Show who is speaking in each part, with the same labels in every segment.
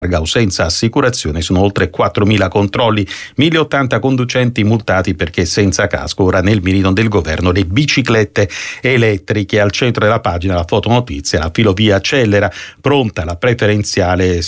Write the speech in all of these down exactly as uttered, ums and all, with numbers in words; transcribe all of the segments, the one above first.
Speaker 1: o senza assicurazione. Sono oltre quattromila controlli, mille e ottanta conducenti multati perché senza casco. Ora nel mirino del governo le biciclette elettriche. Al centro della pagina la fotonotizia, la filovia accelera, pronta la preferenziale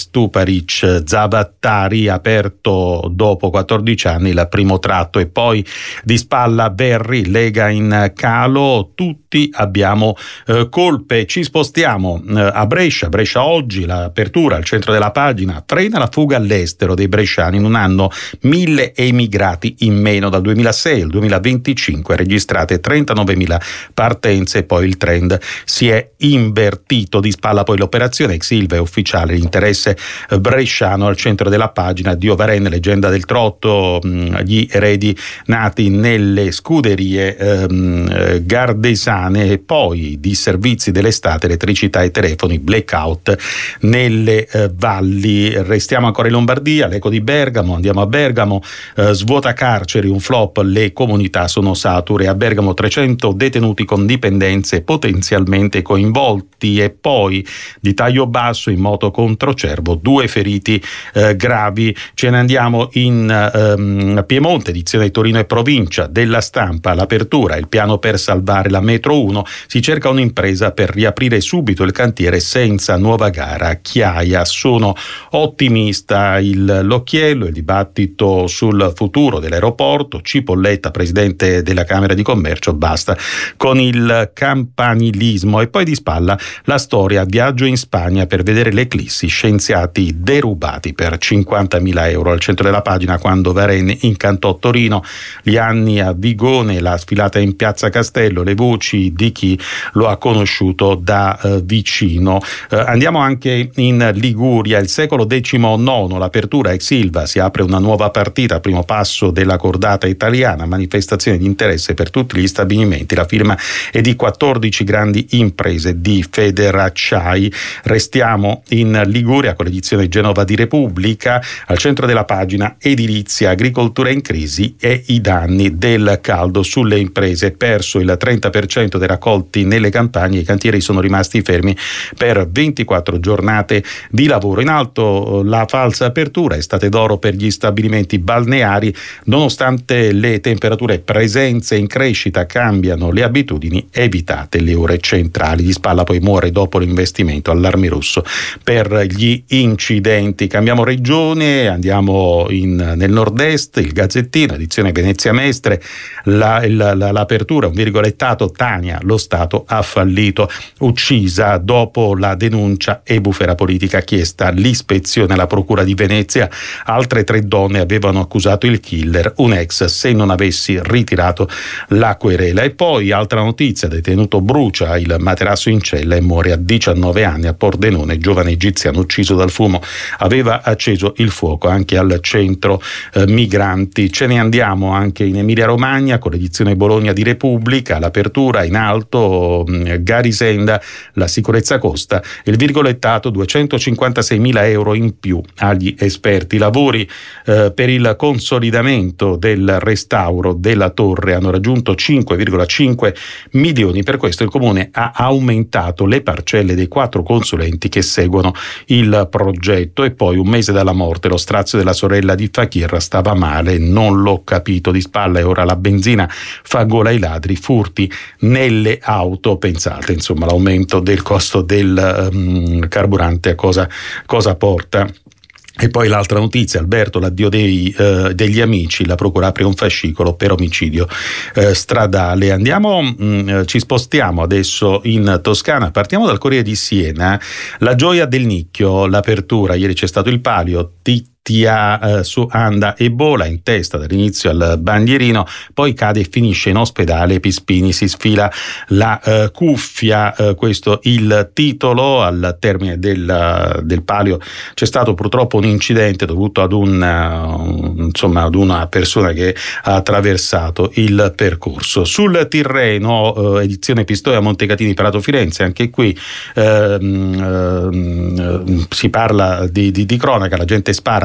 Speaker 1: Stuparic-Zavattari, aperto dopo quattordici anni il primo tratto. E poi di spalla Verri, Lega in calo, tutti abbiamo eh, colpe. Ci spostiamo eh, a Brescia, Brescia oggi, l'apertura al centro della pagina. Frena la fuga all'estero dei bresciani. In un anno mille emigrati in meno. Dal duemilasei al duemilaventicinque registrate trentanovemila partenze. Poi il trend si è invertito. Di spalla poi l'operazione ex Ilva è ufficiale l'interesse bresciano. Al centro della pagina Dio Varenne, leggenda del trotto, gli eredi nati nelle scuderie ehm, gardesane. E poi di servizi dell'estate, elettricità e telefoni, blackout nelle eh, valli. Restiamo ancora in Lombardia, l'eco di Bergamo, andiamo a Bergamo, eh, svuota carceri, un flop, le comunità sono sature. A Bergamo trecento detenuti con dipendenze potenzialmente coinvolti. E poi di taglio basso in moto contro Cervo, due feriti eh, gravi. Ce ne andiamo in ehm, Piemonte, edizione Torino e provincia della Stampa, l'apertura, il piano per salvare la metro uno, si cerca un'impresa per riaprire subito il cantiere senza nuova gara. Chiaia, sono ottimista il L'Occhiello, il dibattito sul futuro dell'aeroporto. Cipolletta, presidente della Camera di Commercio, basta con il campanilismo. E poi di spalla la storia, viaggio in Spagna per vedere l'eclissi, scienziati derubati per cinquantamila euro. Al centro della pagina quando Varenne incantò Torino, gli anni a Vigone, la sfilata in Piazza Castello, le voci di chi lo ha conosciuto da eh, vicino. Eh, andiamo anche in Liguria, il secolo diciannove, l'apertura ex Ilva, si apre una nuova partita, primo passo della cordata italiana, manifestazione di interesse per tutti gli stabilimenti. La firma è di quattordici grandi imprese di Federacciai. Restiamo in Liguria con l'edizione Genova di Repubblica. Al centro della pagina edilizia, agricoltura in crisi e i danni del caldo sulle imprese. Perso il trenta per cento dei raccolti nelle campagne, i cantieri sono rimasti fermi per ventiquattro giornate di lavoro. In alto la falsa apertura, estate d'oro per gli stabilimenti balneari, nonostante le temperature, presenze in crescita, cambiano le abitudini, evitate le ore centrali. Di spalla poi muore dopo l'investimento, allarme rosso per gli incidenti. Cambiamo regione, andiamo in, nel nord-est, il Gazzettino, edizione Venezia Mestre, la, la, la, l'apertura, un virgolettato, Tania, lo Stato ha fallito, uccisa dopo la denuncia e bufera politica, chiesta l'ispezione alla procura di Venezia. Altre tre donne avevano accusato il killer, un ex, se non avessi ritirato la querela. E poi altra notizia, detenuto brucia il materasso in cella e muore a diciannove anni a Pordenone, giovane egiziano ucciso dal fumo, aveva acceso il fuoco anche al centro eh, migranti. Ce ne andiamo anche in Emilia Romagna con l'edizione Bologna di Repubblica, l'apertura in alto, mh, Garisenda, la sicurezza costa, il virgolettato duecentocinquantaseimila euro in più agli esperti. I lavori eh, per il consolidamento del restauro della torre hanno raggiunto cinque virgola cinque milioni. Per questo il comune ha aumentato le parcelle dei quattro consulenti che seguono il progetto. E poi un mese dalla morte, lo strazio della sorella di Fakir, stava male, non l'ho capito. Di spalla e ora la benzina fa gola ai ladri, furti nelle auto. Pensate insomma l'aumento del costo del um, carburante a cosa, cosa porta. E poi l'altra notizia, Alberto, l'addio dei, eh, degli amici, la procura apre un fascicolo per omicidio eh, stradale. Andiamo, mh, ci spostiamo adesso in Toscana, partiamo dal Corriere di Siena, la gioia del nicchio, l'apertura, ieri c'è stato il palio, T Tia eh, su Anda Ebola in testa dall'inizio al bandierino, poi cade e finisce in ospedale. Pispini si sfila la eh, cuffia, eh, questo il titolo. Al termine del, del palio c'è stato purtroppo un incidente dovuto ad un uh, insomma ad una persona che ha attraversato il percorso. Sul Tirreno, eh, edizione Pistoia Montecatini Prato Firenze, anche qui eh, eh, si parla di, di, di cronaca, la gente spara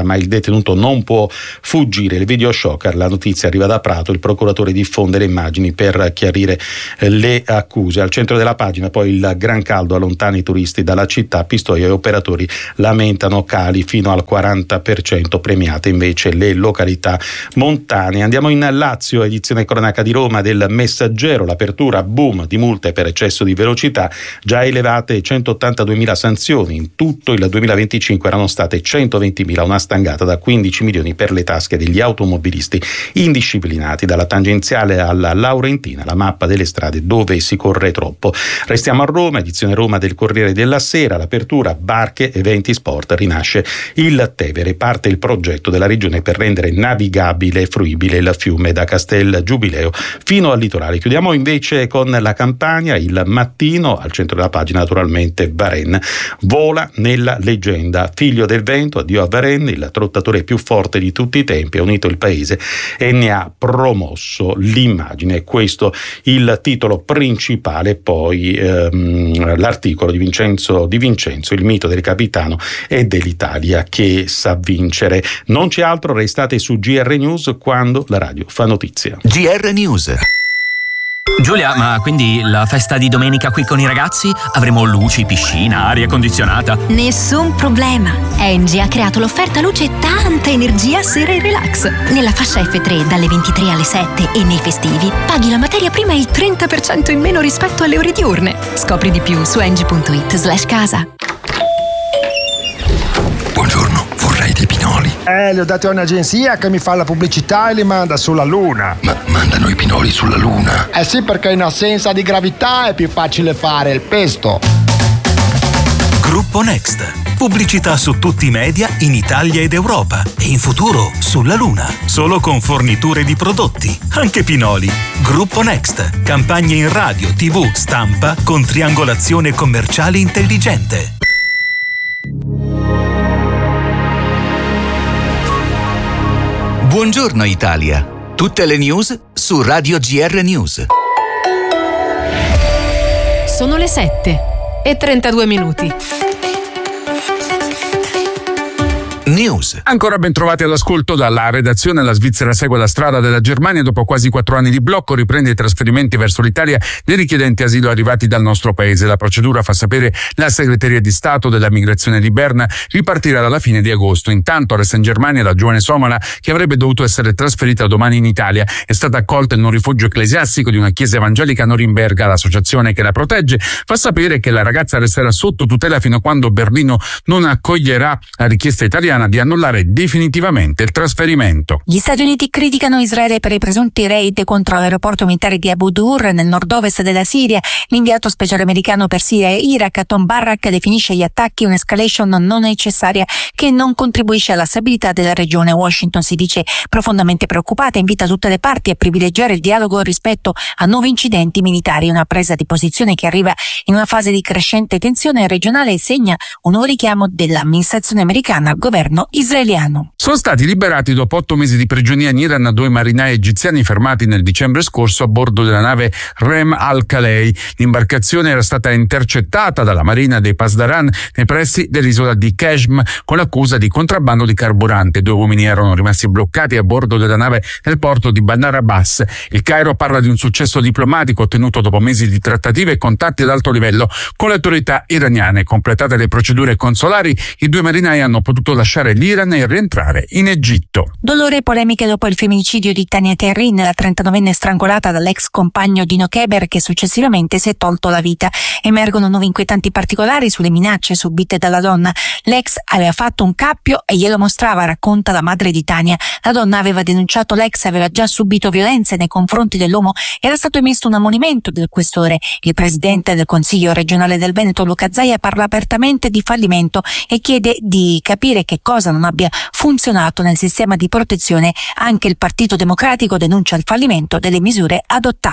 Speaker 1: ma il detenuto non può fuggire. Il video shocker, la notizia arriva da Prato, il procuratore diffonde le immagini per chiarire le accuse. Al centro della pagina poi il gran caldo allontana i turisti dalla città, Pistoia e operatori lamentano cali fino al quaranta per cento, premiate invece le località montane. Andiamo in Lazio, edizione cronaca di Roma del Messaggero, l'apertura boom di multe per eccesso di velocità, già elevate centottantaduemila sanzioni, in tutto il duemilaventicinque erano state centoventimila, una stangata da quindici milioni per le tasche degli automobilisti indisciplinati. Dalla tangenziale alla Laurentina, la mappa delle strade dove si corre troppo. Restiamo a Roma, edizione Roma del Corriere della Sera, l'apertura barche, eventi, sport, rinasce il Tevere, parte il progetto della regione per rendere navigabile e fruibile il fiume da Castel Giubileo fino al litorale. Chiudiamo invece con la Campania, il Mattino, al centro della pagina naturalmente Varenne vola nella leggenda, figlio del vento, addio a Varenne, il trottatore più forte di tutti i tempi, ha unito il paese e ne ha promosso l'immagine. Questo il titolo principale, poi ehm, l'articolo di Vincenzo Di Vincenzo, il mito del capitano e dell'Italia che sa vincere. Non c'è altro, restate su G R News quando la radio fa notizia.
Speaker 2: G R News.
Speaker 3: Giulia, ma quindi la festa di domenica qui con i ragazzi? Avremo luci, piscina, aria condizionata?
Speaker 4: Nessun problema. Engie ha creato l'offerta luce e tanta energia sera e relax. Nella fascia F tre dalle ventitré alle sette e nei festivi paghi la materia prima il trenta per cento in meno rispetto alle ore diurne. Scopri di più su engie punto it slash casa.
Speaker 2: Buongiorno, vorrei dei pinoli.
Speaker 5: Eh, li ho dati a un'agenzia che mi fa la pubblicità e li manda sulla Luna.
Speaker 2: Ma mandano i pinoli sulla Luna?
Speaker 5: Eh sì, perché in assenza di gravità è più facile fare il pesto.
Speaker 6: Gruppo Next. Pubblicità su tutti i media in Italia ed Europa e in futuro sulla Luna. Solo con forniture di prodotti, anche pinoli. Gruppo Next. Campagne in radio, tivù, stampa con triangolazione commerciale intelligente.
Speaker 2: Buongiorno Italia. Tutte le news su Radio G R News.
Speaker 7: Sono le sette e trentadue minuti.
Speaker 2: News.
Speaker 8: Ancora ben trovati all'ascolto dalla redazione. La Svizzera segue la strada della Germania. Dopo quasi quattro anni di blocco riprende i trasferimenti verso l'Italia dei richiedenti asilo arrivati dal nostro paese. La procedura, fa sapere la segreteria di Stato della migrazione di Berna, ripartirà dalla fine di agosto. Intanto resta in Germania la giovane somala che avrebbe dovuto essere trasferita domani in Italia. È stata accolta in un rifugio ecclesiastico di una chiesa evangelica a Norimberga. L'associazione che la protegge fa sapere che la ragazza resterà sotto tutela fino a quando Berlino non accoglierà la richiesta italiana di annullare definitivamente il trasferimento.
Speaker 9: Gli Stati Uniti criticano Israele per i presunti raid contro l'aeroporto militare di Abu Dur nel nord-ovest della Siria. L'inviato speciale americano per Siria e Iraq, Tom Barrack, definisce gli attacchi un'escalation non necessaria che non contribuisce alla stabilità della regione. Washington si dice profondamente preoccupata e invita tutte le parti a privilegiare il dialogo rispetto a nuovi incidenti militari. Una presa di posizione che arriva in una fase di crescente tensione regionale e segna un nuovo richiamo dell'amministrazione americana al governo israeliano.
Speaker 8: Sono stati liberati dopo otto mesi di prigionia in Iran due marinai egiziani fermati nel dicembre scorso a bordo della nave Rem al-Khalei. L'imbarcazione era stata intercettata dalla marina dei Pasdaran nei pressi dell'isola di Keshm con l'accusa di contrabbando di carburante. Due uomini erano rimasti bloccati a bordo della nave nel porto di Bandar Abbas. Il Cairo parla di un successo diplomatico ottenuto dopo mesi di trattative e contatti ad alto livello con le autorità iraniane. Completate le procedure consolari, i due marinai hanno potuto lasciare l'Iran e rientrare in Egitto.
Speaker 9: Dolore e polemiche dopo il femminicidio di Tania Terrin, la trentanovenne strangolata dall'ex compagno Dino Keber che successivamente si è tolto la vita. Emergono nuovi inquietanti particolari sulle minacce subite dalla donna. L'ex aveva fatto un cappio e glielo mostrava, racconta la madre di Tania. La donna aveva denunciato l'ex, aveva già subito violenze nei confronti dell'uomo, era stato emesso un ammonimento del questore. Il presidente del Consiglio regionale del Veneto, Luca Zaia, parla apertamente di fallimento e chiede di capire che cosa non abbia funzionato nel sistema di protezione. Anche il Partito Democratico denuncia il fallimento delle misure adottate.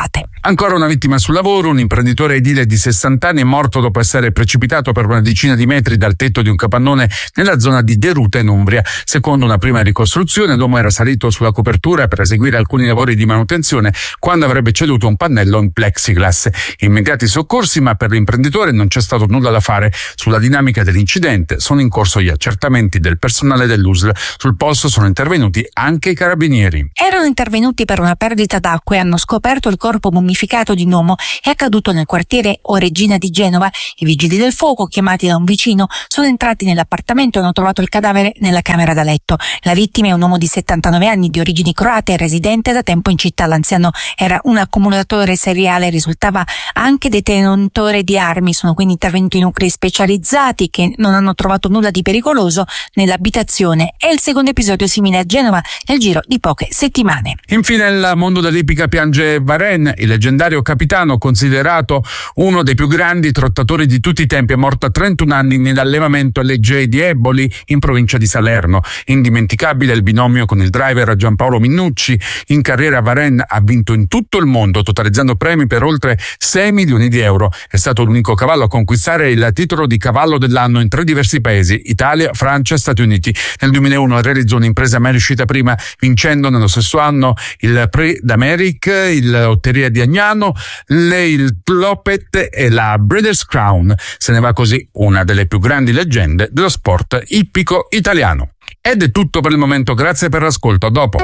Speaker 8: Ancora una vittima sul lavoro, un imprenditore edile di sessanta anni è morto dopo essere precipitato per una decina di metri dal tetto di un capannone nella zona di Deruta in Umbria. Secondo una prima ricostruzione, l'uomo era salito sulla copertura per eseguire alcuni lavori di manutenzione quando avrebbe ceduto un pannello in plexiglass. Immediati soccorsi, ma per l'imprenditore non c'è stato nulla da fare. Sulla dinamica dell'incidente sono in corso gli accertamenti del personale dell'U S L. Sul posto sono intervenuti anche i carabinieri.
Speaker 9: Erano intervenuti per una perdita d'acqua e hanno scoperto il corpo mummificato di un uomo. È accaduto nel quartiere O Regina di Genova. I vigili del fuoco, chiamati da un vicino, sono entrati nell'appartamento e hanno trovato il cadavere nella camera da letto. La vittima è un uomo di settantanove anni di origini croate e residente da tempo in città. L'anziano era un accumulatore seriale e risultava anche detenitore di armi. Sono quindi intervenuti nuclei specializzati che non hanno trovato nulla di pericoloso nell'abitazione. È il secondo episodio simile a Genova nel giro di poche settimane.
Speaker 8: Infine il mondo dell'ippica piange Varenne, il leggendario capitano considerato uno dei più grandi trottatori di tutti i tempi, è morto a trentuno anni nell'allevamento L J di Eboli in provincia di Salerno. Indimenticabile il binomio con il driver Giampaolo Minnucci. In carriera Varenne ha vinto in tutto il mondo, totalizzando premi per oltre sei milioni di euro. È stato l'unico cavallo a conquistare il titolo di cavallo dell'anno in tre diversi paesi: Italia, Francia e Stati Uniti. Nel duemilauno realizzò un'impresa mai riuscita prima, vincendo nello stesso anno il Prix d'Amérique, il Lotteria di Agnano, il Clopet e la Breeders' Crown. Se ne va così una delle più grandi leggende dello sport ippico italiano. Ed è tutto per il momento, grazie per l'ascolto, a dopo.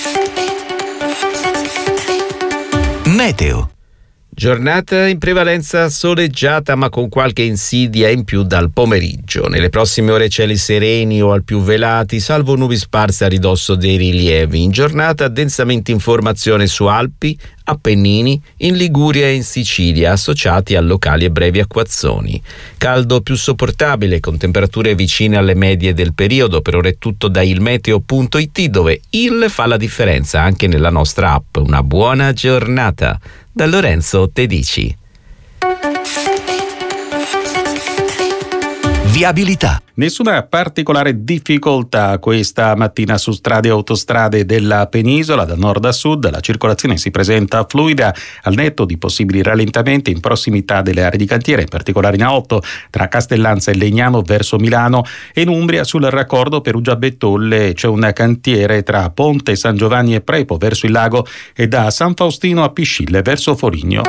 Speaker 2: Meteo.
Speaker 10: Giornata in prevalenza soleggiata ma con qualche insidia in più dal pomeriggio. Nelle prossime ore cieli sereni o al più velati, salvo nubi sparse a ridosso dei rilievi. In giornata densamente informazione su Alpi, Appennini, in Liguria e in Sicilia, associati a locali e brevi acquazzoni. Caldo più sopportabile, con temperature vicine alle medie del periodo. Per ora è tutto da ilmeteo punto it, dove il fa la differenza anche nella nostra app. Una buona giornata da Lorenzo Tedici.
Speaker 2: Viabilità.
Speaker 1: Nessuna particolare difficoltà questa mattina su strade e autostrade della penisola. Da nord a sud la circolazione si presenta fluida, al netto di possibili rallentamenti in prossimità delle aree di cantiere, in particolare in A otto tra Castellanza e Legnano verso Milano, e in Umbria sul raccordo Perugia-Bettolle c'è un cantiere tra Ponte San Giovanni e Prepo verso il lago e da San Faustino a Piscille verso Foligno.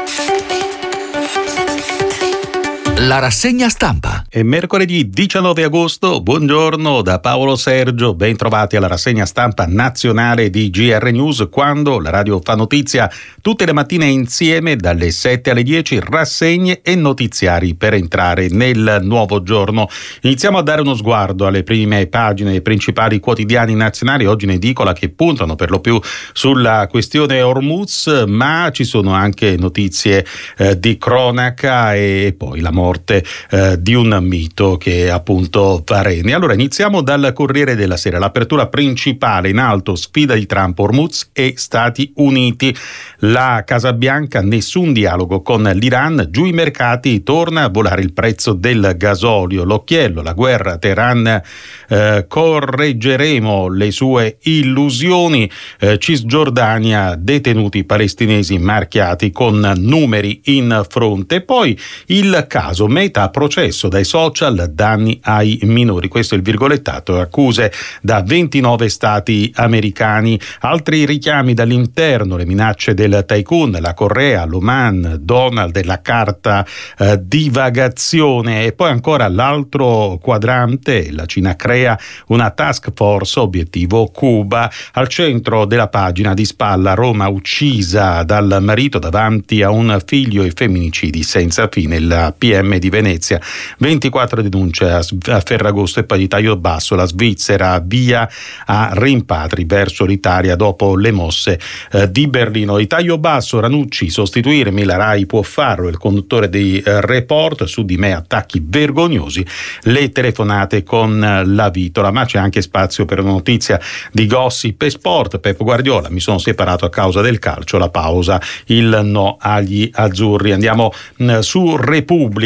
Speaker 2: La rassegna stampa.
Speaker 1: È mercoledì diciannove agosto, buongiorno da Paolo Sergio, ben trovati alla rassegna stampa nazionale di G R News, quando la radio fa notizia tutte le mattine insieme dalle sette alle dieci, rassegne e notiziari per entrare nel nuovo giorno. Iniziamo a dare uno sguardo alle prime pagine dei principali quotidiani nazionali, oggi in edicola, che puntano per lo più sulla questione Hormuz, ma ci sono anche notizie eh, di cronaca e poi la morte Eh, di un mito che è appunto Varenne. Allora iniziamo dal Corriere della Sera. L'apertura principale in alto: sfida di Trump, Hormuz e Stati Uniti. La Casa Bianca: nessun dialogo con l'Iran, giù i mercati, torna a volare il prezzo del gasolio. L'occhiello: la guerra Teheran, eh, correggeremo le sue illusioni. eh, Cisgiordania: detenuti palestinesi marchiati con numeri in fronte. Poi il caso Meta a processo dai social, danni ai minori. Questo è il virgolettato, accuse da ventinove stati americani. Altri richiami dall'interno: le minacce del tycoon, la Correa, l'Oman, Donald e la carta eh, divagazione. E poi ancora l'altro quadrante: la Cina crea una task force, obiettivo Cuba. Al centro della pagina, di spalla, Roma uccisa dal marito davanti a un figlio e femminicidi senza fine. Il P M di Venezia: ventiquattro denunce a Ferragosto e poi di taglio basso. La Svizzera via a rimpatri verso l'Italia dopo le mosse eh, di Berlino. Di taglio basso: Ranucci, sostituirmi, la Rai può farlo. Il conduttore dei eh, report: su di me attacchi vergognosi, le telefonate con eh, la Vitola. Ma c'è anche spazio per una notizia di gossip e sport. Pep Guardiola: mi sono separato a causa del calcio, la pausa, il no agli azzurri. Andiamo mh, su Repubblica.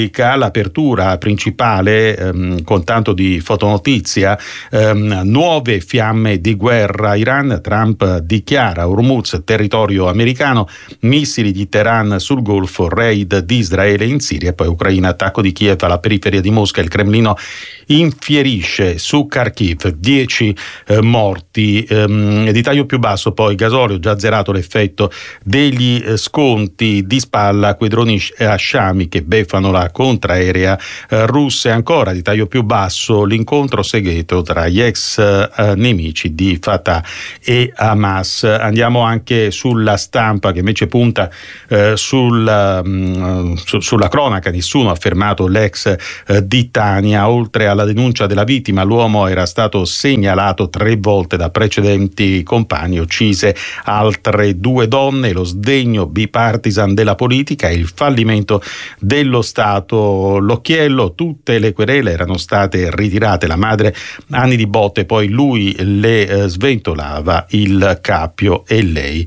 Speaker 1: Repubblica, l'apertura principale ehm, con tanto di fotonotizia, ehm, nuove fiamme di guerra Iran, Trump dichiara Hormuz territorio americano, missili di Teheran sul Golfo, raid di Israele in Siria, poi Ucraina, attacco di Kiev alla periferia di Mosca, il Cremlino infierisce su Kharkiv, dieci eh, morti, ehm, di taglio più basso poi gasolio, già zerato l'effetto degli eh, sconti, di spalla quei droni Shami che beffano la contraerea eh, russa, e ancora di taglio più basso l'incontro segreto tra gli ex eh, nemici di Fatah e Hamas. Andiamo anche sulla Stampa, che invece punta eh, sul, mh, su, sulla cronaca. Nessuno ha fermato l'ex eh, di Tania. Oltre alla denuncia della vittima, l'uomo era stato segnalato tre volte da precedenti compagni, uccise altre due donne, lo sdegno bipartisan della politica e il fallimento dello Stato. L'occhiello, tutte le querele erano state ritirate, la madre anni di botte, poi lui le eh, sventolava il cappio e lei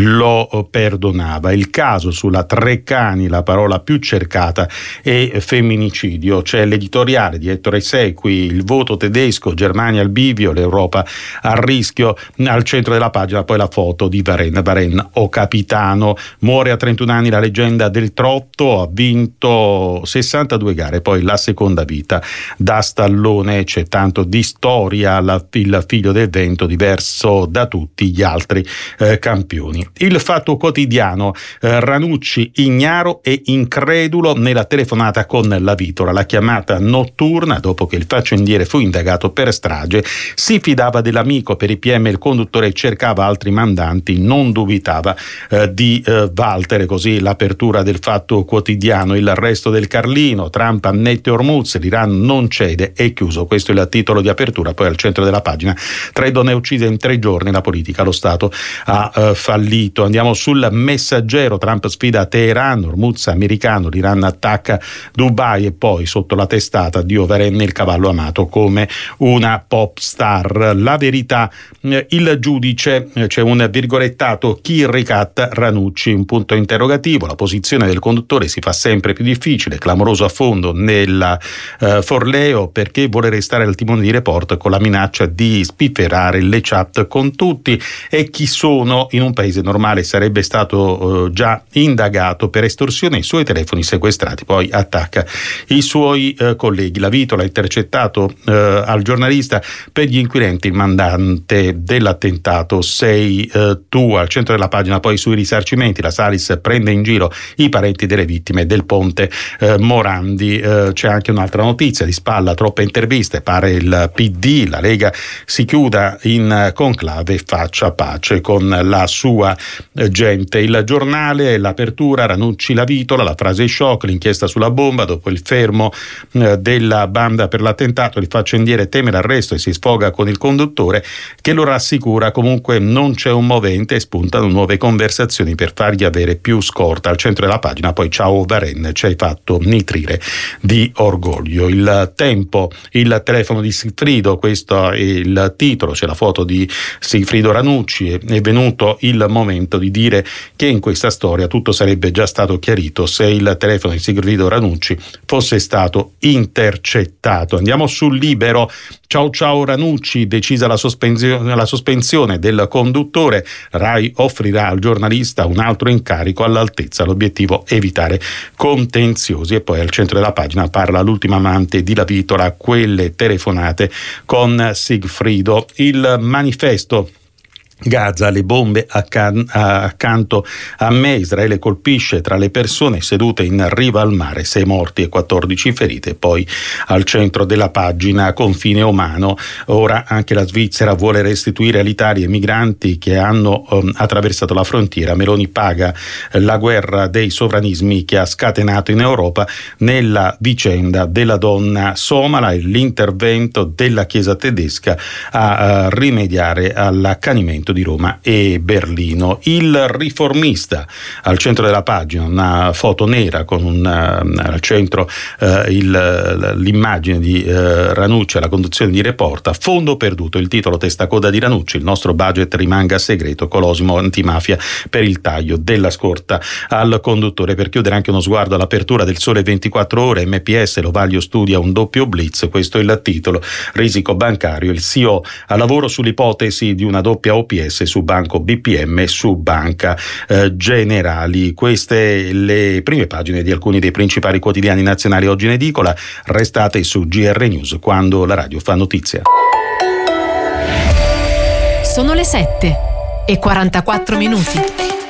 Speaker 1: lo perdonava. Il caso sulla Treccani, la parola più cercata è femminicidio. C'è l'editoriale di Ettore Sequi, il voto tedesco, Germania al bivio, l'Europa a rischio, al centro della pagina poi la foto di Varenne, Varenne o capitano. Muore a trentuno anni la leggenda del trotto, ha vinto sessantadue gare, poi la seconda vita da stallone. C'è tanto di storia, la, il figlio del vento diverso da tutti gli altri eh, campioni. Il Fatto Quotidiano, eh, Ranucci ignaro e incredulo nella telefonata con la Vitola, la chiamata notturna dopo che il faccendiere fu indagato per strage, si fidava dell'amico, per i P M il conduttore cercava altri mandanti, non dubitava eh, di eh, Walter. Così l'apertura del Fatto Quotidiano. Il resto del Carlino, Trump annette Hormuz, l'Iran non cede, è chiuso. Questo è il titolo di apertura. Poi al centro della pagina, tre donne uccise in tre giorni, la politica, lo Stato ha uh, fallito. Andiamo sul Messaggero, Trump sfida Teheran, Hormuz americano, l'Iran attacca Dubai, e poi sotto la testata di Varenne il cavallo amato come una pop star. La Verità, eh, il giudice, eh, c'è un virgolettato, chi ricatta Ranucci, un punto interrogativo. La posizione del conduttore si fa sempre più difficile, clamoroso affondo nella eh, Forleo, perché vuole restare al timone di Report con la minaccia di spifferare le chat con tutti. E chi sono? In un paese normale sarebbe stato eh, già indagato per estorsione, i suoi telefoni sequestrati, poi attacca i suoi eh, colleghi. La Vitola ha intercettato eh, al giornalista, per gli inquirenti il mandante dell'attentato sei eh, tu. Al centro della pagina poi sui risarcimenti, la Salis prende in giro i parenti delle vittime del ponte eh, Morandi. Eh, c'è anche un'altra notizia di spalla, troppe interviste, pare il P D, la Lega si chiuda in conclave, faccia pace con la sua eh, gente. Il Giornale, l'apertura, Ranucci la Vitola, la frase shock, l'inchiesta sulla bomba, dopo il fermo eh, della banda per l'attentato, il faccendiere teme l'arresto e si sfoga con il conduttore che lo rassicura, comunque non c'è un movente, e spuntano nuove conversazioni per fargli avere più scorta. Al centro della pagina poi ciao Varenne, ci hai fatto nitrire di orgoglio. Il Tempo, il telefono di Sigfrido, questo è il titolo, c'è la foto di Sigfrido Ranucci. È venuto il momento di dire che in questa storia tutto sarebbe già stato chiarito se il telefono di Sigfrido Ranucci fosse stato intercettato. Andiamo sul Libero. Ciao ciao Ranucci, decisa la sospensione, la sospensione del conduttore, Rai offrirà al giornalista un altro incarico all'altezza, l'obiettivo evitare contenziosi. E poi al centro della pagina parla l'ultima amante di La Vitola, quelle telefonate con Sigfrido. Il Manifesto, Gaza, le bombe accan- accanto a me, Israele colpisce tra le persone sedute in riva al mare, sei morti e quattordici ferite. Poi al centro della pagina, confine umano, ora anche la Svizzera vuole restituire all'Italia i migranti che hanno um, attraversato la frontiera. Meloni paga la guerra dei sovranismi che ha scatenato in Europa nella vicenda della donna somala e l'intervento della Chiesa tedesca a uh, rimediare all'accanimento collegamento di Roma e Berlino. Il Riformista, al centro della pagina, una foto nera con un, uh, al centro uh, il, l'immagine di uh, Ranucci alla conduzione di Reporta. Fondo perduto, il titolo testacoda di Ranucci: il nostro budget rimanga segreto, Colosimo antimafia per il taglio della scorta al conduttore. Per chiudere anche uno sguardo all'apertura del Sole ventiquattro Ore, M P S, Lovaglio studia un doppio blitz, questo è il titolo. Risico bancario, il C E O a lavoro sull'ipotesi di una doppia O P S su Banco B P M e su Banca eh, Generali. Queste le prime pagine di alcuni dei principali quotidiani nazionali oggi in edicola. Restate su G R News, quando la radio fa notizia.
Speaker 7: Sono le sette e quarantaquattro minuti.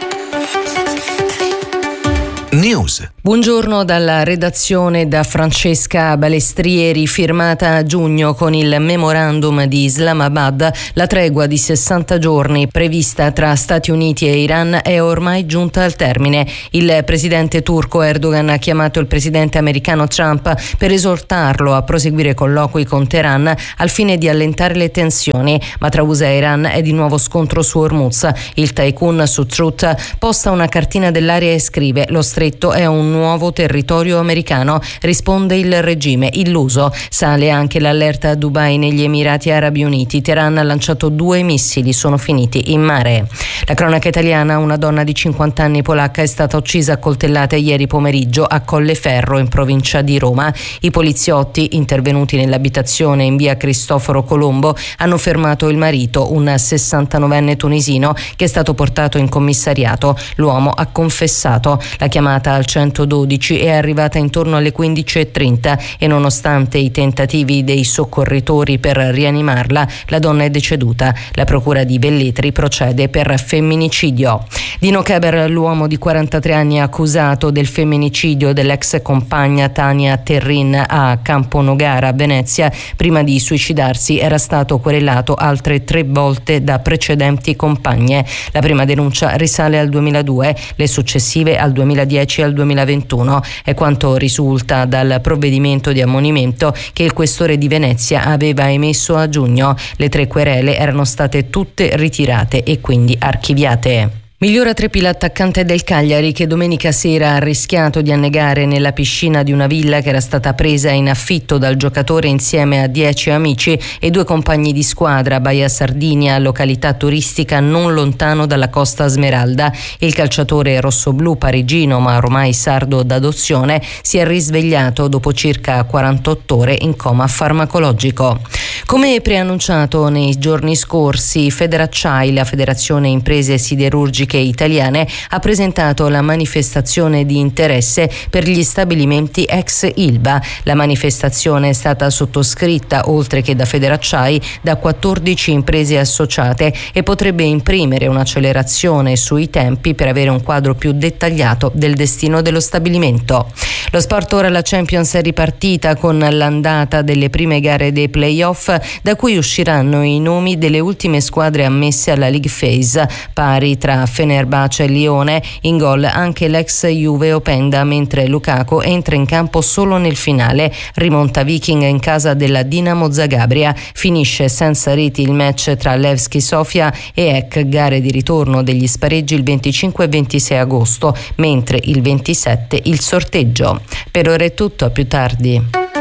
Speaker 2: News.
Speaker 11: Buongiorno dalla redazione da Francesca Balestrieri. Firmata a giugno con il memorandum di Islamabad, la tregua di sessanta giorni prevista tra Stati Uniti e Iran è ormai giunta al termine. Il presidente turco Erdogan ha chiamato il presidente americano Trump per esortarlo a proseguire colloqui con Teheran al fine di allentare le tensioni, ma tra U S A e Iran è di nuovo scontro su Hormuz. Il tycoon su Truth posta una cartina dell'aria e scrive: lo stretto è un nuovo territorio americano, risponde il regime illuso. Sale anche l'allerta a Dubai negli Emirati Arabi Uniti. Teheran ha lanciato due missili, sono finiti in mare. La cronaca italiana: una donna di cinquanta anni polacca è stata uccisa a coltellate ieri pomeriggio a Colleferro, in provincia di Roma. I poliziotti, intervenuti nell'abitazione in via Cristoforo Colombo, hanno fermato il marito, un sessantanovenne tunisino, che è stato portato in commissariato. L'uomo ha confessato. La chiamata al centododici è arrivata intorno alle quindici e trenta e nonostante i tentativi dei soccorritori per rianimarla, la donna è deceduta. La procura di Velletri procede per femminicidio. Dino Keber, l'uomo di quarantatré anni accusato del femminicidio dell'ex compagna Tania Terrin a Camponogara, Venezia, prima di suicidarsi era stato querelato altre tre volte da precedenti compagne. La prima denuncia risale al duemiladue, le successive al duemiladieci e al duemilaventuno. È quanto risulta dal provvedimento di ammonimento che il questore di Venezia aveva emesso a giugno. Le tre querele erano state tutte ritirate e quindi archiviate. Migliora Trepi, l'attaccante del Cagliari, che domenica sera ha rischiato di annegare nella piscina di una villa che era stata presa in affitto dal giocatore insieme a dieci amici e due compagni di squadra a Baia Sardinia, località turistica non lontano dalla Costa Smeralda. Il calciatore rossoblù parigino, ma ormai sardo d'adozione, si è risvegliato dopo circa quarantotto ore in coma farmacologico. Come preannunciato nei giorni scorsi, Federacciai, la Federazione Imprese Siderurgiche Italiane, ha presentato la manifestazione di interesse per gli stabilimenti ex Ilva. La manifestazione è stata sottoscritta, oltre che da Federacciai, da quattordici imprese associate e potrebbe imprimere un'accelerazione sui tempi per avere un quadro più dettagliato del destino dello stabilimento. Lo sport ora, la Champions è ripartita con l'andata delle prime gare dei play-off, da cui usciranno i nomi delle ultime squadre ammesse alla League Phase, pari tra Fenerbahce e Lione. In gol anche l'ex Juve Openda, mentre Lukaku entra in campo solo nel finale. Rimonta Viking in casa della Dinamo Zagabria. Finisce senza reti il match tra Levski Sofia e E C, gare di ritorno degli spareggi il venticinque e ventisei agosto, mentre il ventisette il sorteggio. Per ora è tutto, a più tardi.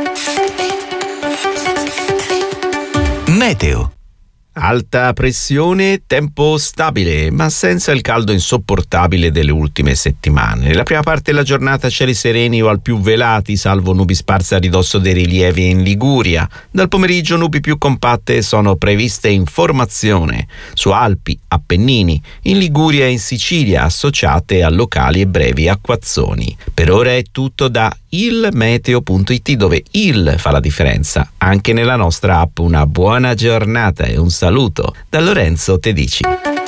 Speaker 2: Meteo.
Speaker 10: Alta pressione, tempo stabile, ma senza il caldo insopportabile delle ultime settimane. Nella prima parte della giornata cieli sereni o al più velati, salvo nubi sparse a ridosso dei rilievi in Liguria. Dal pomeriggio nubi più compatte sono previste in formazione su Alpi, Appennini, in Liguria e in Sicilia, associate a locali e brevi acquazzoni. Per ora è tutto da il meteo punto it, dove il fa la differenza anche nella nostra app. Una buona giornata e un saluto da Lorenzo Tedici.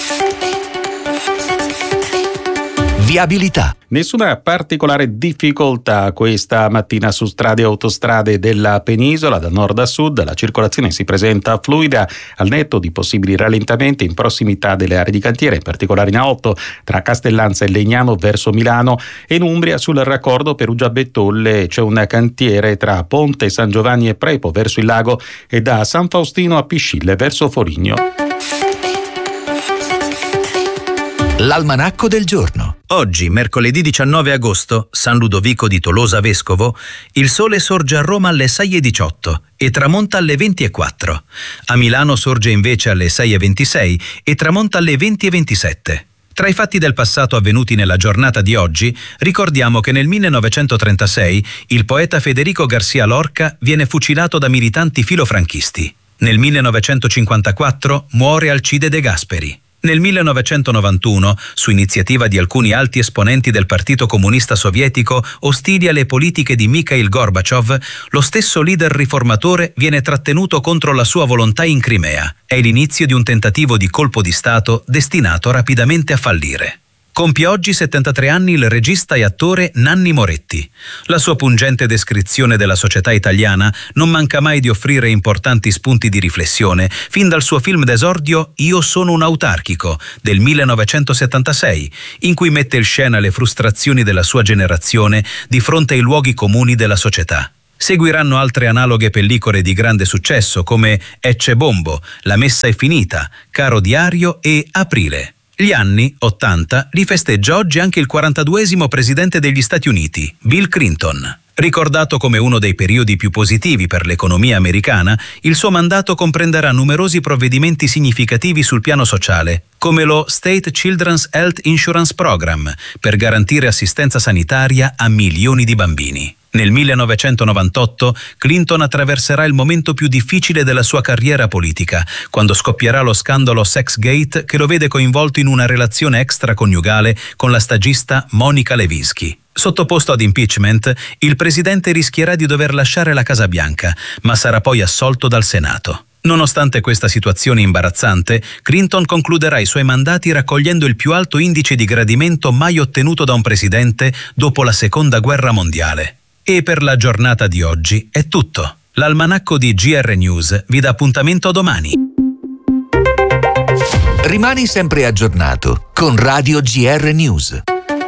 Speaker 2: Viabilità.
Speaker 1: Nessuna particolare difficoltà questa mattina su strade e autostrade della penisola, da nord a sud. La circolazione si presenta fluida, al netto di possibili rallentamenti in prossimità delle aree di cantiere, in particolare in A otto tra Castellanza e Legnano verso Milano, e in Umbria sul raccordo Perugia-Bettolle c'è un cantiere tra Ponte San Giovanni e Prepo verso il lago e da San Faustino a Piscille verso Foligno.
Speaker 2: L'almanacco del giorno.
Speaker 12: Oggi, mercoledì diciannove agosto, San Ludovico di Tolosa Vescovo, il sole sorge a Roma alle sei e diciotto e tramonta alle venti e quattro. A Milano sorge invece alle sei e ventisei e tramonta alle venti e ventisette. Tra i fatti del passato avvenuti nella giornata di oggi, ricordiamo che nel millenovecentotrentasei il poeta Federico García Lorca viene fucilato da militanti filofranchisti. Nel millenovecentocinquantaquattro muore Alcide De Gasperi. Nel millenovecentonovantuno, su iniziativa di alcuni alti esponenti del Partito Comunista Sovietico ostili alle politiche di Mikhail Gorbaciov, lo stesso leader riformatore viene trattenuto contro la sua volontà in Crimea. È l'inizio di un tentativo di colpo di Stato destinato rapidamente a fallire. Compie oggi settantatré anni il regista e attore Nanni Moretti. La sua pungente descrizione della società italiana non manca mai di offrire importanti spunti di riflessione, fin dal suo film d'esordio Io sono un autarchico, del millenovecentosettantasei, in cui mette in scena le frustrazioni della sua generazione di fronte ai luoghi comuni della società. Seguiranno altre analoghe pellicole di grande successo come Ecce Bombo, La messa è finita, Caro diario e Aprile. Gli anni ottanta li festeggia oggi anche il quarantaduesimo presidente degli Stati Uniti, Bill Clinton. Ricordato come uno dei periodi più positivi per l'economia americana, il suo mandato comprenderà numerosi provvedimenti significativi sul piano sociale, come lo State Children's Health Insurance Program, per garantire assistenza sanitaria a milioni di bambini. Nel millenovecentonovantotto Clinton attraverserà il momento più difficile della sua carriera politica, quando scoppierà lo scandalo Sexgate che lo vede coinvolto in una relazione extraconiugale con la stagista Monica Lewinsky. Sottoposto ad impeachment, il presidente rischierà di dover lasciare la Casa Bianca, ma sarà poi assolto dal Senato. Nonostante questa situazione imbarazzante, Clinton concluderà i suoi mandati raccogliendo il più alto indice di gradimento mai ottenuto da un presidente dopo la Seconda Guerra Mondiale. E per la giornata di oggi è tutto. L'almanacco di G R News vi dà appuntamento domani.
Speaker 2: Rimani sempre aggiornato con Radio G R News.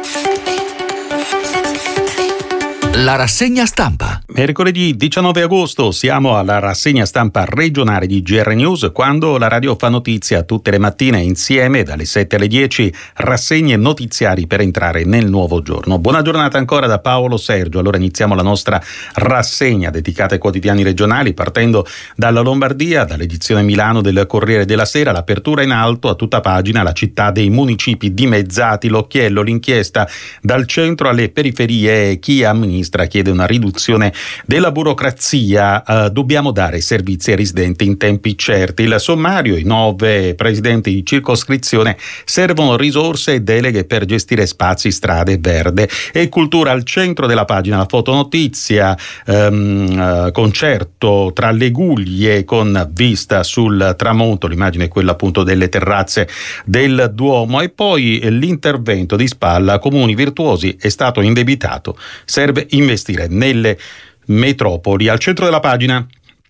Speaker 2: La rassegna stampa.
Speaker 1: Mercoledì diciannove agosto siamo alla rassegna stampa regionale di G R News, quando la radio fa notizia tutte le mattine insieme dalle sette alle dieci, rassegne notiziari per entrare nel nuovo giorno. Buona giornata ancora da Paolo Sergio. Allora iniziamo la nostra rassegna dedicata ai quotidiani regionali, partendo dalla Lombardia, dall'edizione Milano del Corriere della Sera. L'apertura in alto a tutta pagina, la città dei municipi dimezzati, l'occhiello, l'inchiesta dal centro alle periferie, chi amministra chiede una riduzione della burocrazia, eh, dobbiamo dare servizi ai residenti in tempi certi. Il sommario, i nove presidenti di circoscrizione, servono risorse e deleghe per gestire spazi, strade, verde e cultura. Al centro della pagina la fotonotizia, ehm, eh, concerto tra le Guglie con vista sul tramonto, l'immagine è quella appunto delle terrazze del Duomo, e poi l'intervento di Spalla, comuni virtuosi, è stato indebitato, serve investire nelle metropoli. Al centro della pagina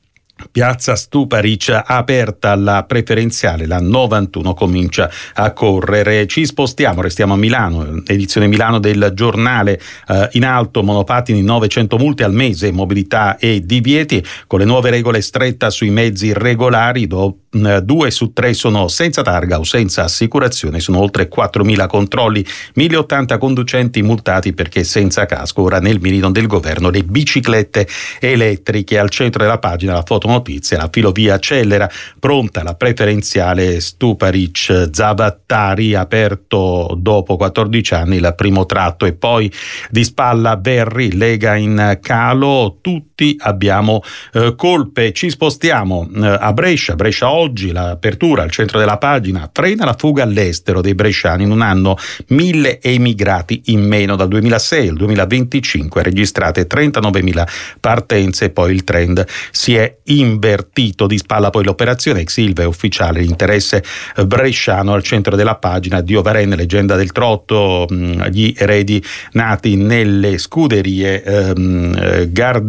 Speaker 1: Piazza Stuparic aperta la preferenziale, la novantuno comincia a correre. Ci spostiamo, restiamo a Milano, edizione Milano del giornale, eh, in alto monopattini, novecento multe al mese, mobilità e divieti, con le nuove regole stretta sui mezzi regolari. Do, eh, due su tre sono senza targa o senza assicurazione, sono oltre quattromila controlli, mille ottanta conducenti multati perché senza casco. Ora nel mirino del governo le biciclette elettriche. Al centro della pagina la foto notizia, la filovia accelera, pronta la preferenziale Stuparic Zavattari, aperto dopo quattordici anni il primo tratto. E poi di Spalla Verri, Lega in calo, tutti abbiamo eh, colpe. Ci spostiamo eh, a Brescia, Brescia oggi, l'apertura al centro della pagina, frena la fuga all'estero dei bresciani, in un anno mille emigrati in meno. Dal duemilasei al duemilaventicinque registrate trentanovemila partenze, poi il trend si è invertito. Di Spalla poi l'operazione ex Ilva è ufficiale, l'interesse bresciano. Al centro della pagina Dio Varenne, leggenda del trotto, gli eredi nati nelle scuderie ehm, gardesane.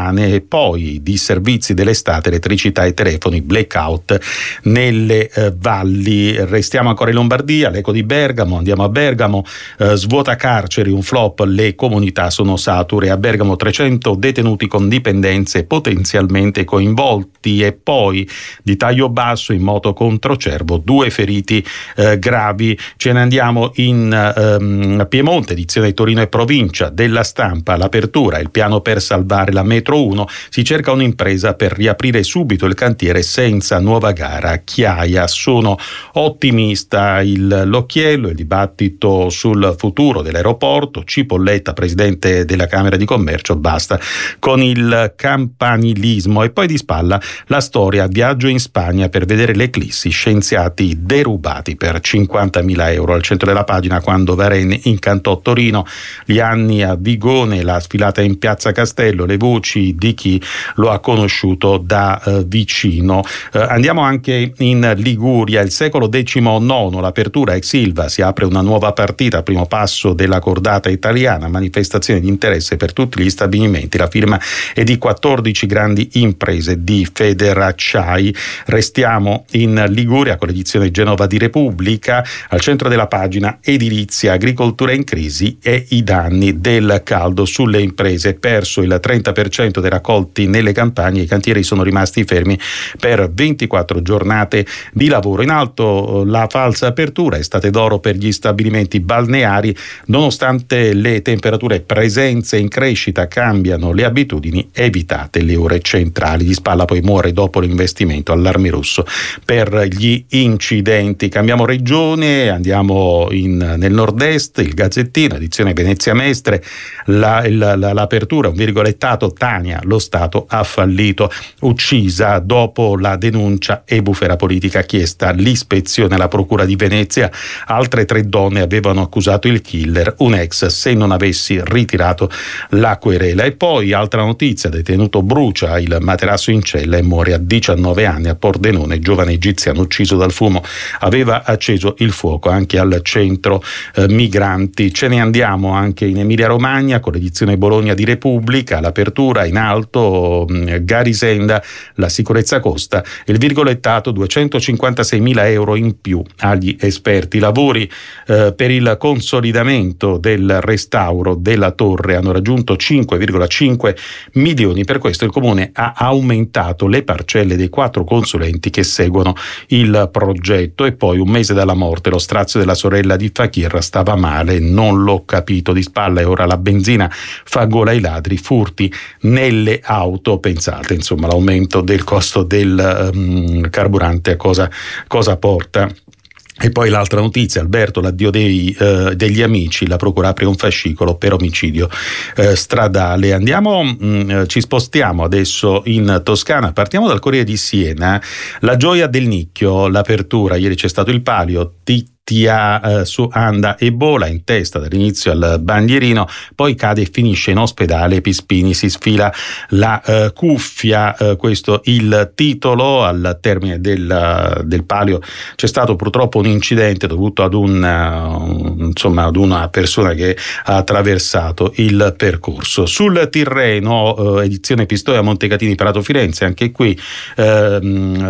Speaker 1: campane, e poi disservizi dell'estate, elettricità e telefoni, blackout nelle eh, valli. Restiamo ancora in Lombardia, l'eco di Bergamo, andiamo a Bergamo, eh, svuota carceri, un flop, le comunità sono sature. A Bergamo trecento detenuti con dipendenze potenzialmente coinvolti, e poi di taglio basso in moto contro Cervo, due feriti eh, gravi. Ce ne andiamo in ehm, Piemonte, edizione Torino e provincia della Stampa, l'apertura, il piano per salvare la metro uno, si cerca un'impresa per riaprire subito il cantiere senza nuova gara. Chiaia, sono ottimista. Il L'Occhiello, il dibattito sul futuro dell'aeroporto, Cipolletta, presidente della Camera di Commercio, basta con il campanilismo. E poi di spalla la storia, viaggio in Spagna per vedere l'eclissi, scienziati derubati per cinquantamila euro. Al centro della pagina, quando Varenne incantò Torino, gli anni a Vigone, la sfilata in Piazza Castello, le voci di chi lo ha conosciuto da eh, vicino. Eh, andiamo anche in Liguria, il secolo diciannove, l'apertura ex Silva, si apre una nuova partita, primo passo della cordata italiana, manifestazione di interesse per tutti gli stabilimenti, la firma è di quattordici grandi imprese di Federacciai. Restiamo in Liguria con l'edizione Genova di Repubblica, al centro della pagina edilizia, agricoltura in crisi e i danni del caldo sulle imprese, perso il trenta per cento dei raccolti nelle campagne, i cantieri sono rimasti fermi per ventiquattro giornate di lavoro. In alto la falsa apertura, estate d'oro per gli stabilimenti balneari, nonostante le temperature, presenze in crescita, cambiano le abitudini, evitate le ore centrali. Di spalla poi muore dopo l'investimento, allarme rosso per gli incidenti. Cambiamo regione, andiamo in, nel nord-est, il Gazzettino, edizione Venezia Mestre, la, la, la, l'apertura, un virgolettato, Tania, lo Stato ha fallito, uccisa dopo la denuncia e bufera politica, chiesta l'ispezione alla Procura di Venezia, altre tre donne avevano accusato il killer, un ex, se non avessi ritirato la querela. E poi altra notizia, detenuto brucia il materasso in cella e muore a diciannove anni a Pordenone, giovane egiziano ucciso dal fumo, aveva acceso il fuoco anche al centro eh, migranti. Ce ne andiamo anche in Emilia Romagna con l'edizione Bologna di Repubblica, l'apertura in alto, mh, Garisenda, la sicurezza costa, il virgolettato duecentocinquantaseimila euro in più agli esperti. Lavori eh, per il consolidamento del restauro della torre hanno raggiunto cinque virgola cinque milioni, per questo il comune ha aumentato le parcelle dei quattro consulenti che seguono il progetto. E poi un mese dalla morte, lo strazio della sorella di Fakir, stava male, non l'ho capito. Di spalla e ora la benzina fa gola ai ladri, furti nelle auto. Pensate insomma l'aumento del costo del um, carburante a cosa, cosa porta. E poi l'altra notizia, Alberto, l'addio dei, eh, degli amici, la procura apre un fascicolo per omicidio eh, stradale. Andiamo, mh, ci spostiamo adesso in Toscana, partiamo dal Corriere di Siena, la gioia del nicchio, l'apertura, ieri c'è stato il palio, T Tia eh, su Anda Ebola in testa dall'inizio al bandierino, poi cade e finisce in ospedale, Pispini si sfila la eh, cuffia, eh, questo il titolo. Al termine del, del palio c'è stato purtroppo un incidente dovuto ad un uh, insomma ad una persona che ha attraversato il percorso. Sul Tirreno, eh, edizione Pistoia Montecatini Prato Firenze, anche qui eh,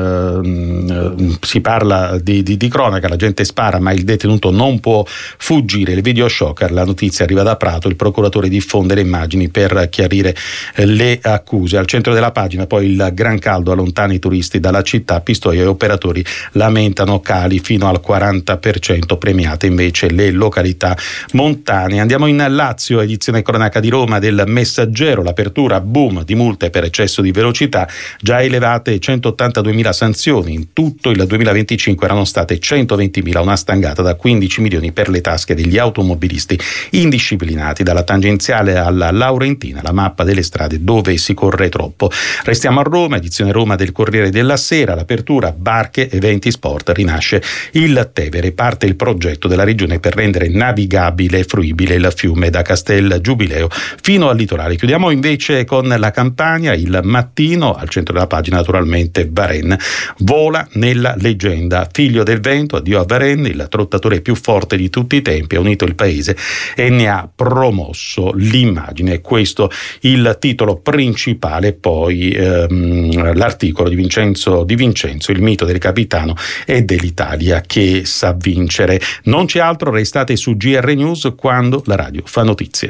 Speaker 1: eh, si parla di, di, di cronaca, la gente spara ma il detenuto non può fuggire. Il video shocker, la notizia arriva da Prato, il procuratore diffonde le immagini per chiarire le accuse. Al centro della pagina poi il gran caldo allontana i turisti dalla città, Pistoia e operatori lamentano cali fino al quaranta per cento, premiate invece le località montane. Andiamo in Lazio, edizione cronaca di Roma del Messaggero, l'apertura, boom di multe per eccesso di velocità, già elevate centottantaduemila sanzioni, in tutto il duemilaventicinque erano state centoventimila, una stangata da quindici milioni per le tasche degli automobilisti indisciplinati. Dalla tangenziale alla Laurentina, la mappa delle strade dove si corre troppo. Restiamo a Roma, edizione Roma del Corriere della Sera, l'apertura, barche, eventi, sport, rinasce il Tevere, parte il progetto della regione per rendere navigabile e fruibile il fiume da Castel Giubileo fino al litorale. Chiudiamo invece con la Campania, il Mattino, al centro della pagina naturalmente Varenne, vola nella leggenda, figlio del vento, addio a Varenne, il trottatore più forte di tutti i tempi, ha unito il paese e ne ha promosso l'immagine. Questo il titolo principale, poi ehm, l'articolo di Vincenzo Di Vincenzo, il mito del capitano e dell'Italia che sa vincere. Non c'è altro, restate su G R News quando la radio fa notizia.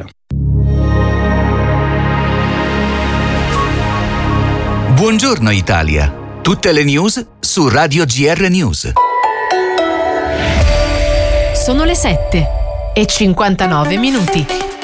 Speaker 2: Buongiorno Italia, tutte le news su Radio G R News.
Speaker 7: Sono le sette e cinquantanove minuti.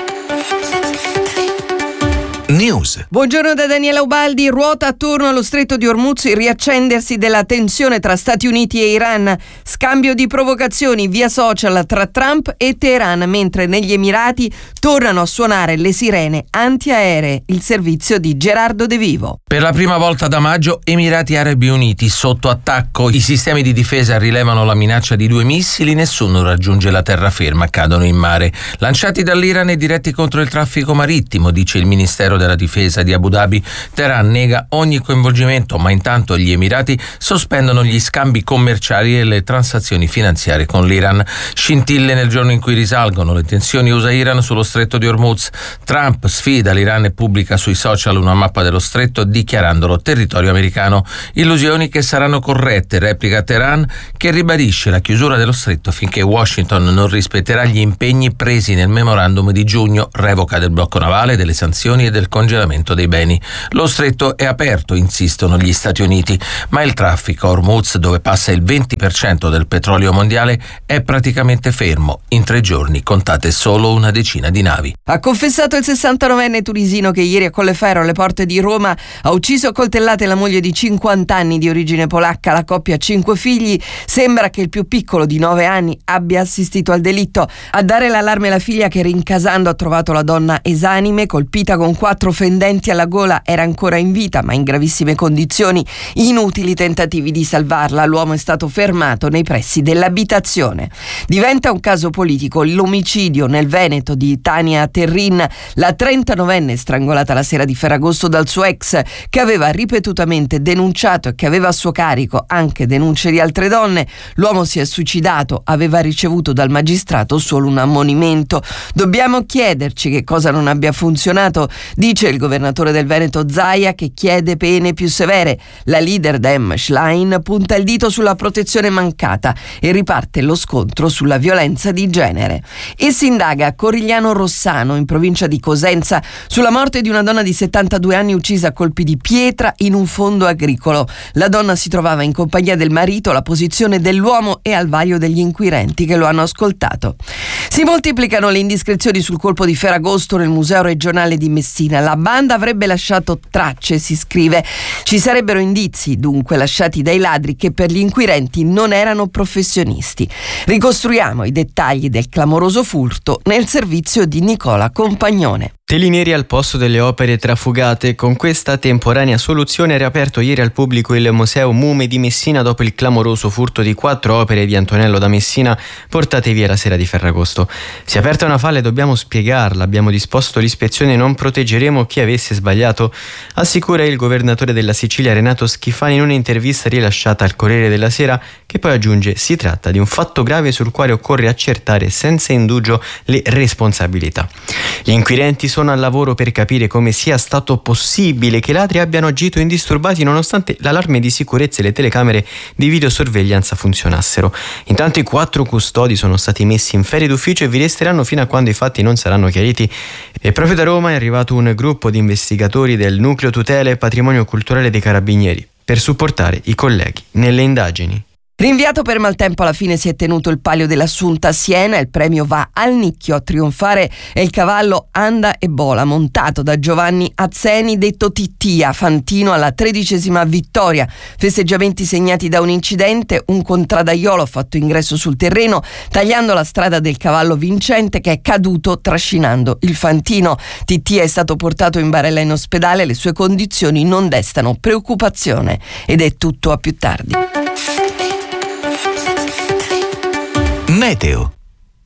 Speaker 2: News.
Speaker 13: Buongiorno da Daniela Ubaldi. Ruota attorno allo stretto di Hormuz il riaccendersi della tensione tra Stati Uniti e Iran. Scambio di provocazioni via social tra Trump e Teheran, mentre negli Emirati tornano a suonare le sirene antiaeree. Il servizio di Gerardo De Vivo.
Speaker 14: Per la prima volta da maggio Emirati Arabi Uniti sotto attacco. I sistemi di difesa rilevano la minaccia di due missili, nessuno raggiunge la terraferma, cadono in mare. Lanciati dall'Iran e diretti contro il traffico marittimo, dice il Ministero della Difesa di Abu Dhabi. Teheran nega ogni coinvolgimento, ma intanto gli Emirati sospendono gli scambi commerciali e le transazioni finanziarie con l'Iran. Scintille nel giorno in cui risalgono le tensioni U S A-Iran sullo stretto di Hormuz. Trump sfida l'Iran e pubblica sui social una mappa dello stretto dichiarandolo territorio americano. Illusioni che saranno corrette, replica Teheran, che ribadisce la chiusura dello stretto finché Washington non rispetterà gli impegni presi nel memorandum di giugno, revoca del blocco navale, delle sanzioni e del congelamento dei beni. Lo stretto è aperto, insistono gli Stati Uniti, ma il traffico a Hormuz, dove passa il venti per cento del petrolio mondiale, è praticamente fermo. In tre giorni contate solo una decina di navi.
Speaker 13: Ha confessato il sessantanovenne tunisino che ieri a Colleferro, alle porte di Roma, ha ucciso a coltellate la moglie di cinquanta anni di origine polacca. La coppia ha cinque figli. Sembra che il più piccolo di nove anni abbia assistito al delitto. A dare l'allarme la figlia, che rincasando ha trovato la donna esanime, colpita con quattro fendenti alla gola. Era ancora in vita ma in gravissime condizioni. Inutili tentativi di salvarla. L'uomo è stato fermato nei pressi dell'abitazione. Diventa un caso politico l'omicidio nel Veneto di Tania Terrin, la trentanovenne strangolata la sera di Ferragosto dal suo ex, che aveva ripetutamente denunciato e che aveva a suo carico anche denunce di altre donne. L'uomo si è suicidato, aveva ricevuto dal magistrato solo un ammonimento. Dobbiamo chiederci che cosa non abbia funzionato, dice il governatore del Veneto Zaia, che chiede pene più severe. La leader Dem Schlein punta il dito sulla protezione mancata e riparte lo scontro sulla violenza di genere. E si indaga a Corigliano Rossano, in provincia di Cosenza, sulla morte di una donna di settantadue anni uccisa a colpi di pietra in un fondo agricolo. La donna si trovava in compagnia del marito, la posizione dell'uomo è al vaglio degli inquirenti che lo hanno ascoltato. Si moltiplicano le indiscrezioni sul colpo di Ferragosto nel Museo regionale di Messina. La banda avrebbe lasciato tracce, si scrive. Ci sarebbero indizi, dunque, lasciati dai ladri che per gli inquirenti non erano professionisti. Ricostruiamo i dettagli del clamoroso furto nel servizio di Nicola Compagnone.
Speaker 15: Teli neri al posto delle opere trafugate. Con questa temporanea soluzione è riaperto ieri al pubblico il Museo Mume di Messina dopo il clamoroso furto di quattro opere di Antonello da Messina portate via la sera di Ferragosto. Si è aperta una falla e dobbiamo spiegarla. Abbiamo disposto l'ispezione e non proteggeremo chi avesse sbagliato, assicura il governatore della Sicilia Renato Schifani in un'intervista rilasciata al Corriere della Sera, che poi aggiunge: si tratta di un fatto grave sul quale occorre accertare senza indugio le responsabilità. Gli inquirenti sono al lavoro per capire come sia stato possibile che i ladri abbiano agito indisturbati nonostante l'allarme di sicurezza e le telecamere di videosorveglianza funzionassero. Intanto i quattro custodi sono stati messi in ferie d'ufficio e vi resteranno fino a quando i fatti non saranno chiariti. E proprio da Roma è arrivato un gruppo di investigatori del Nucleo Tutela e Patrimonio Culturale dei Carabinieri per supportare i colleghi nelle indagini.
Speaker 13: Rinviato per maltempo, alla fine si è tenuto il Palio dell'Assunta a Siena. Il premio va al Nicchio. A trionfare è il cavallo Anda e Bola, montato da Giovanni Azzeni, detto Tittia, fantino alla tredicesima vittoria. Festeggiamenti segnati da un incidente: un contraddaiolo ha fatto ingresso sul terreno tagliando la strada del cavallo vincente, che è caduto trascinando il fantino. Tittia è stato portato in barella in ospedale, le sue condizioni non destano preoccupazione. Ed è tutto, a più tardi.
Speaker 2: Meteo.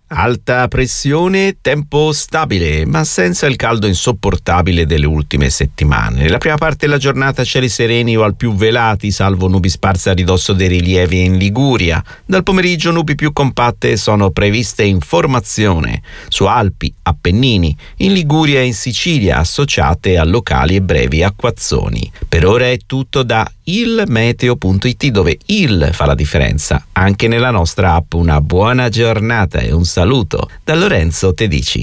Speaker 10: Alta pressione, tempo stabile, ma senza il caldo insopportabile delle ultime settimane. Nella prima parte della giornata cieli sereni o al più velati, salvo nubi sparse a ridosso dei rilievi in Liguria. Dal pomeriggio nubi più compatte sono previste in formazione su Alpi, Appennini, in Liguria e in Sicilia, associate a locali e brevi acquazzoni. Per ora è tutto da il meteo punto it, dove il fa la differenza anche nella nostra app. Una buona giornata e un saluto da Lorenzo Tedici.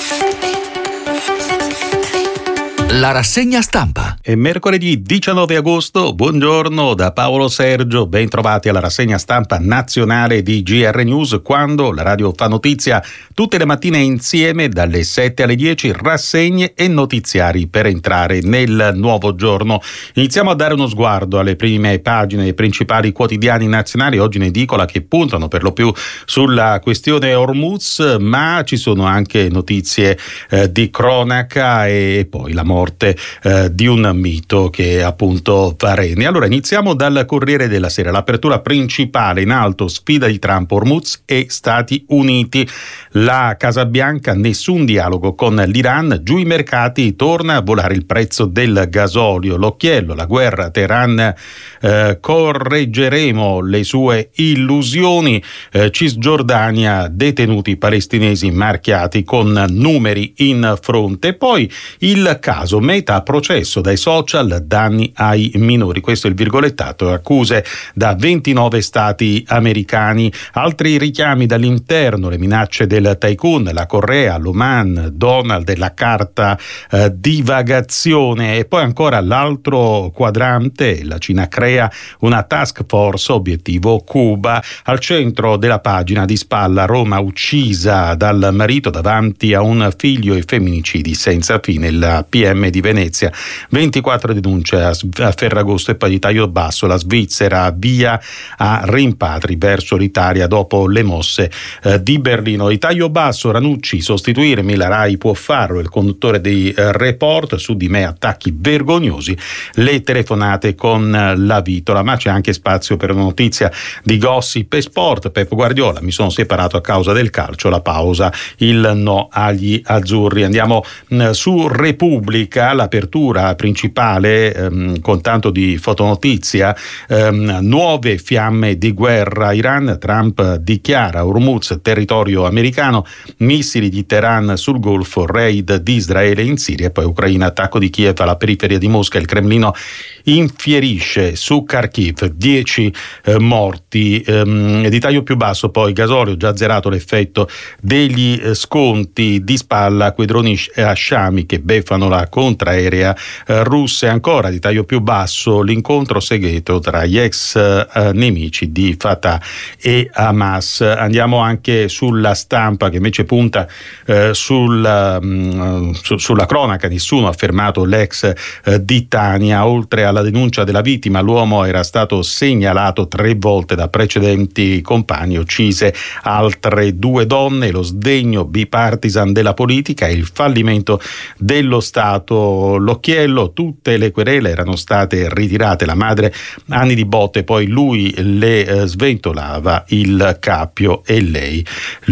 Speaker 2: La rassegna stampa.
Speaker 1: È mercoledì diciannove agosto, buongiorno da Paolo Sergio, ben trovati alla rassegna stampa nazionale di G R News, quando la radio fa notizia tutte le mattine insieme dalle sette alle dieci, rassegne e notiziari per entrare nel nuovo giorno. Iniziamo a dare uno sguardo alle prime pagine dei principali quotidiani nazionali, oggi in edicola, che puntano per lo più sulla questione Hormuz, ma ci sono anche notizie eh, di cronaca e poi la morte Eh, di un mito che è appunto Vareni. Allora iniziamo dal Corriere della Sera, l'apertura principale in alto, sfida di Trump, Hormuz e Stati Uniti. La Casa Bianca, nessun dialogo con l'Iran, giù i mercati, torna a volare il prezzo del gasolio. L'occhiello, la guerra, Teheran, eh, correggeremo le sue illusioni. eh, Cisgiordania, detenuti palestinesi marchiati con numeri in fronte. Poi il caso Meta a processo dai social, danni ai minori. Questo è il virgolettato, accuse da ventinove stati americani. Altri richiami dall'interno, le minacce del tycoon, la Corea, l'Oman, Donald e la carta eh, divagazione. E poi ancora l'altro quadrante, la Cina crea una task force, obiettivo Cuba. Al centro della pagina, di spalla, Roma uccisa dal marito davanti a un figlio e femminicidi senza fine. Il P M di Venezia, ventiquattro denunce a Ferragosto e poi di taglio basso, la Svizzera via a rimpatri verso l'Italia dopo le mosse eh, di Berlino. Di taglio basso, Ranucci, sostituirmi, la Rai può farlo, il conduttore dei eh, report, su di me attacchi vergognosi, le telefonate con eh, la Vitola, ma c'è anche spazio per una notizia di gossip e sport. Pep Guardiola, mi sono separato a causa del calcio, la pausa, il no agli azzurri. Andiamo mh, su Repubblica, l'apertura principale ehm, con tanto di fotonotizia, ehm, nuove fiamme di guerra, Iran, Trump dichiara Hormuz territorio americano, missili di Teheran sul Golfo, raid di Israele in Siria, e poi Ucraina, attacco di Kiev alla periferia di Mosca, il Cremlino infierisce su Kharkiv, dieci eh, morti. Ehm, di taglio più basso poi gasolio, già zerato l'effetto degli eh, sconti, di spalla quei droni a Shami che beffano la contraerea eh, russa. E ancora di taglio più basso l'incontro segreto tra gli ex eh, nemici di Fatah e Hamas. Andiamo anche sulla Stampa, che invece punta eh, sul, mh, su, sulla cronaca. Nessuno ha fermato l'ex eh, di Tania. Oltre alla denuncia della vittima, l'uomo era stato segnalato tre volte da precedenti compagni, uccise altre due donne. Lo sdegno bipartisan della politica e il fallimento dello Stato. L'occhiello, tutte le querele erano state ritirate, la madre anni di botte, poi lui le eh, sventolava il cappio e lei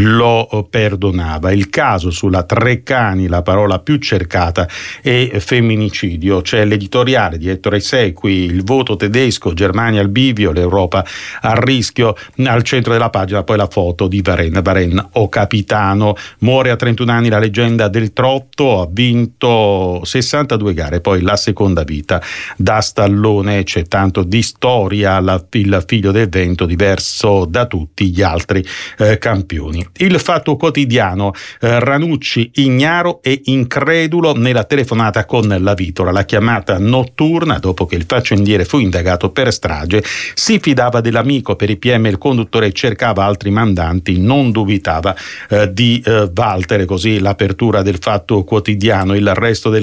Speaker 1: lo perdonava. Il caso sulla Treccani, la parola più cercata è femminicidio. C'è l'editoriale di Ettore Sequi, il voto tedesco, Germania al bivio, l'Europa a rischio. Al centro della pagina poi la foto di Varenne, Varenne o capitano. Muore a trentuno anni la leggenda del trotto, ha vinto sessantadue gare, poi la seconda vita da stallone. C'è tanto di storia, la, il figlio del vento diverso da tutti gli altri eh, campioni. Il Fatto Quotidiano, eh, Ranucci ignaro e incredulo nella telefonata con la Vitola, la chiamata notturna dopo che il faccendiere fu indagato per strage, si fidava dell'amico, per i P M il conduttore cercava altri mandanti, non dubitava eh, di eh, Walter. Così l'apertura del Fatto Quotidiano. Il resto del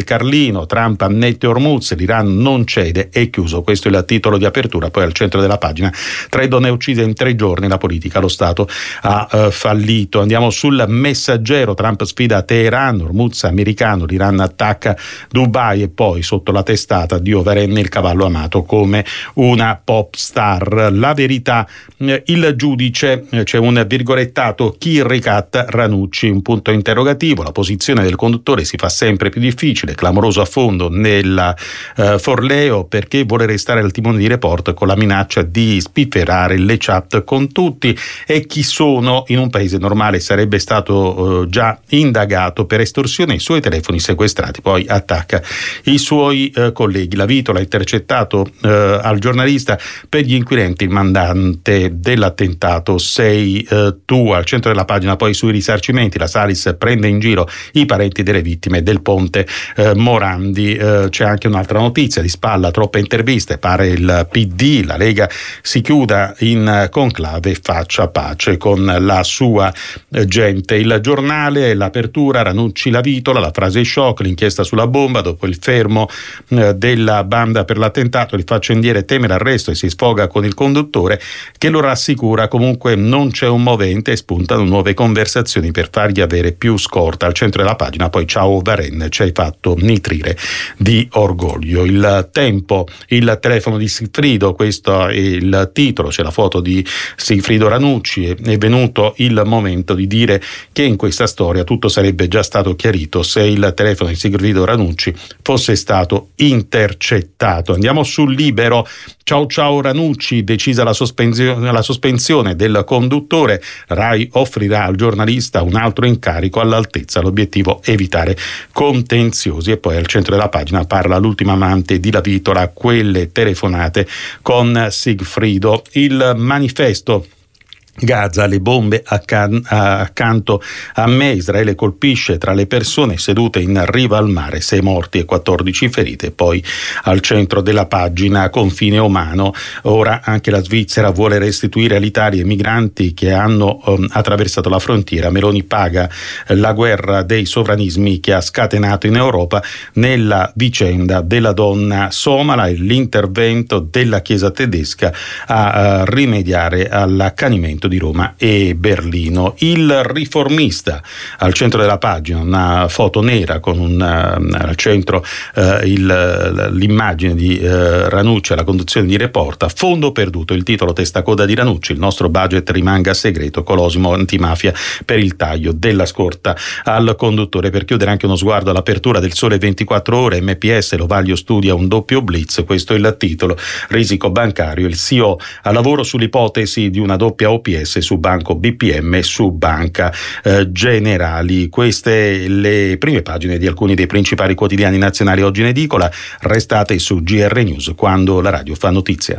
Speaker 1: Carlino, Trump annette Hormuz, l'Iran non cede e chiuso. Questo è il titolo di apertura. Poi al centro della pagina: tre donne uccise in tre giorni, la politica, lo Stato ha uh, fallito. Andiamo sul Messaggero: Trump sfida Teheran, Hormuz americano, l'Iran attacca Dubai, e poi sotto la testata Dio Varenne, il cavallo amato come una pop star. La Verità, il giudice, c'è un virgolettato, chi ricatta Ranucci, un punto interrogativo, la posizione del conduttore si fa sempre più difficile, clamoroso affondo nella uh, Forleo perché vuole restare al timone di Report con la minaccia di spifferare le chat con tutti, e chi sono in un paese normale sarebbe stato uh, già indagato per estorsione, i suoi telefoni sequestrati, poi attacca i suoi uh, colleghi. La Vitola ha intercettato uh, al giornalista: per gli inquirenti il mandante dell'attentato sei uh, tu. Al centro della pagina poi sui risarcimenti, la Salis prende in giro i parenti delle vittime del ponte uh, Morandi. Uh, c'è anche un'altra notizia di spalla, troppe interviste, pare il P D, la Lega si chiuda in conclave, faccia pace con la sua gente. Il Giornale, l'apertura, Ranucci, la Vitola, la frase shock, l'inchiesta sulla bomba, dopo il fermo eh, della banda per l'attentato, il faccendiere teme l'arresto e si sfoga con il conduttore che lo rassicura, comunque non c'è un movente e spuntano nuove conversazioni per fargli avere più scorta. Al centro della pagina poi: ciao Varenne, ci hai fatto nitrire di orgoglio. Il Tempo, il telefono di Sigfrido, questo è il titolo, c'è la foto di Sigfrido Ranucci. È venuto il momento di dire che in questa storia tutto sarebbe già stato chiarito se il telefono di Sigfrido Ranucci fosse stato intercettato. Andiamo sul Libero: ciao ciao Ranucci, decisa la sospensione, la sospensione del conduttore, Rai offrirà al giornalista un altro incarico all'altezza, l'obiettivo evitare contenziosi. E poi al centro della pagina parla l'ultima amante di La Vitola, quelle telefonate con Sigfrido. Il Manifesto: Gaza, le bombe accan- accanto a me, Israele colpisce tra le persone sedute in riva al mare, sei morti e quattordici ferite. Poi al centro della pagina: confine umano, ora anche la Svizzera vuole restituire all'Italia i migranti che hanno um, attraversato la frontiera. Meloni paga la guerra dei sovranismi che ha scatenato in Europa nella vicenda della donna somala, e l'intervento della Chiesa tedesca a uh, rimediare all'accanimento di Roma e Berlino. Il Riformista, al centro della pagina una foto nera con un, uh, al centro uh, il, l'immagine di uh, Ranucci alla conduzione di Reporta. Fondo perduto, il titolo testacoda di Ranucci: il nostro budget rimanga segreto, Colosimo antimafia per il taglio della scorta al conduttore. Per chiudere anche uno sguardo all'apertura del Sole ventiquattro Ore, M P S, Lovaglio studia un doppio blitz, questo è il titolo. Risico bancario, il C E O a lavoro sull'ipotesi di una doppia O P S su Banco B P M, su Banca eh, Generali. Queste le prime pagine di alcuni dei principali quotidiani nazionali oggi in edicola. Restate su G R News, quando la radio fa notizia.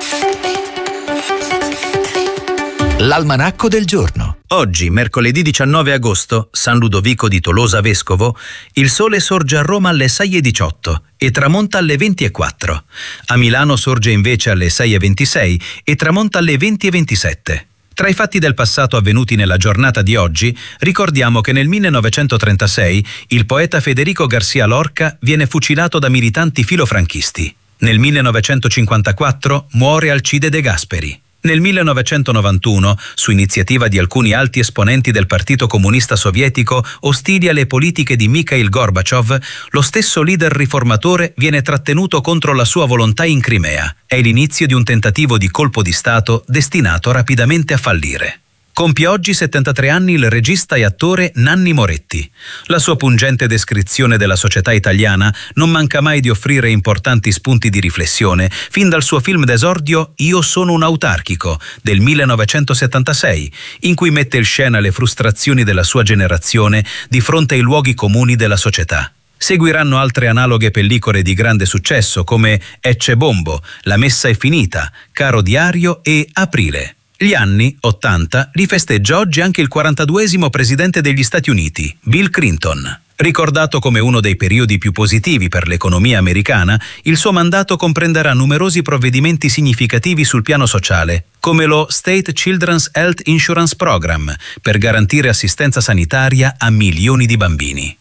Speaker 2: L'almanacco del giorno.
Speaker 12: Oggi, mercoledì diciannove agosto, San Ludovico di Tolosa Vescovo, il sole sorge a Roma alle sei e diciotto e tramonta alle venti e quattro. A Milano sorge invece alle sei e ventisei e tramonta alle venti e ventisette. Tra i fatti del passato avvenuti nella giornata di oggi, ricordiamo che nel millenovecentotrentasei il poeta Federico García Lorca viene fucilato da militanti filofranchisti. Nel millenovecentocinquantaquattro muore Alcide De Gasperi. Nel millenovecentonovantuno, su iniziativa di alcuni alti esponenti del Partito Comunista Sovietico ostili alle politiche di Mikhail Gorbaciov, lo stesso leader riformatore viene trattenuto contro la sua volontà in Crimea. È l'inizio di un tentativo di colpo di Stato destinato rapidamente a fallire. Compie oggi settantatré anni il regista e attore Nanni Moretti. La sua pungente descrizione della società italiana non manca mai di offrire importanti spunti di riflessione, fin dal suo film d'esordio Io sono un autarchico, del millenovecentosettantasei, in cui mette in scena le frustrazioni della sua generazione di fronte ai luoghi comuni della società. Seguiranno altre analoghe pellicole di grande successo come Ecce Bombo, La messa è finita, Caro diario e Aprile. Gli anni ottanta li festeggia oggi anche il quarantaduesimo presidente degli Stati Uniti, Bill Clinton. Ricordato come uno dei periodi più positivi per l'economia americana, il suo mandato comprenderà numerosi provvedimenti significativi sul piano sociale, come lo State Children's Health Insurance Program, per garantire assistenza sanitaria a milioni di bambini.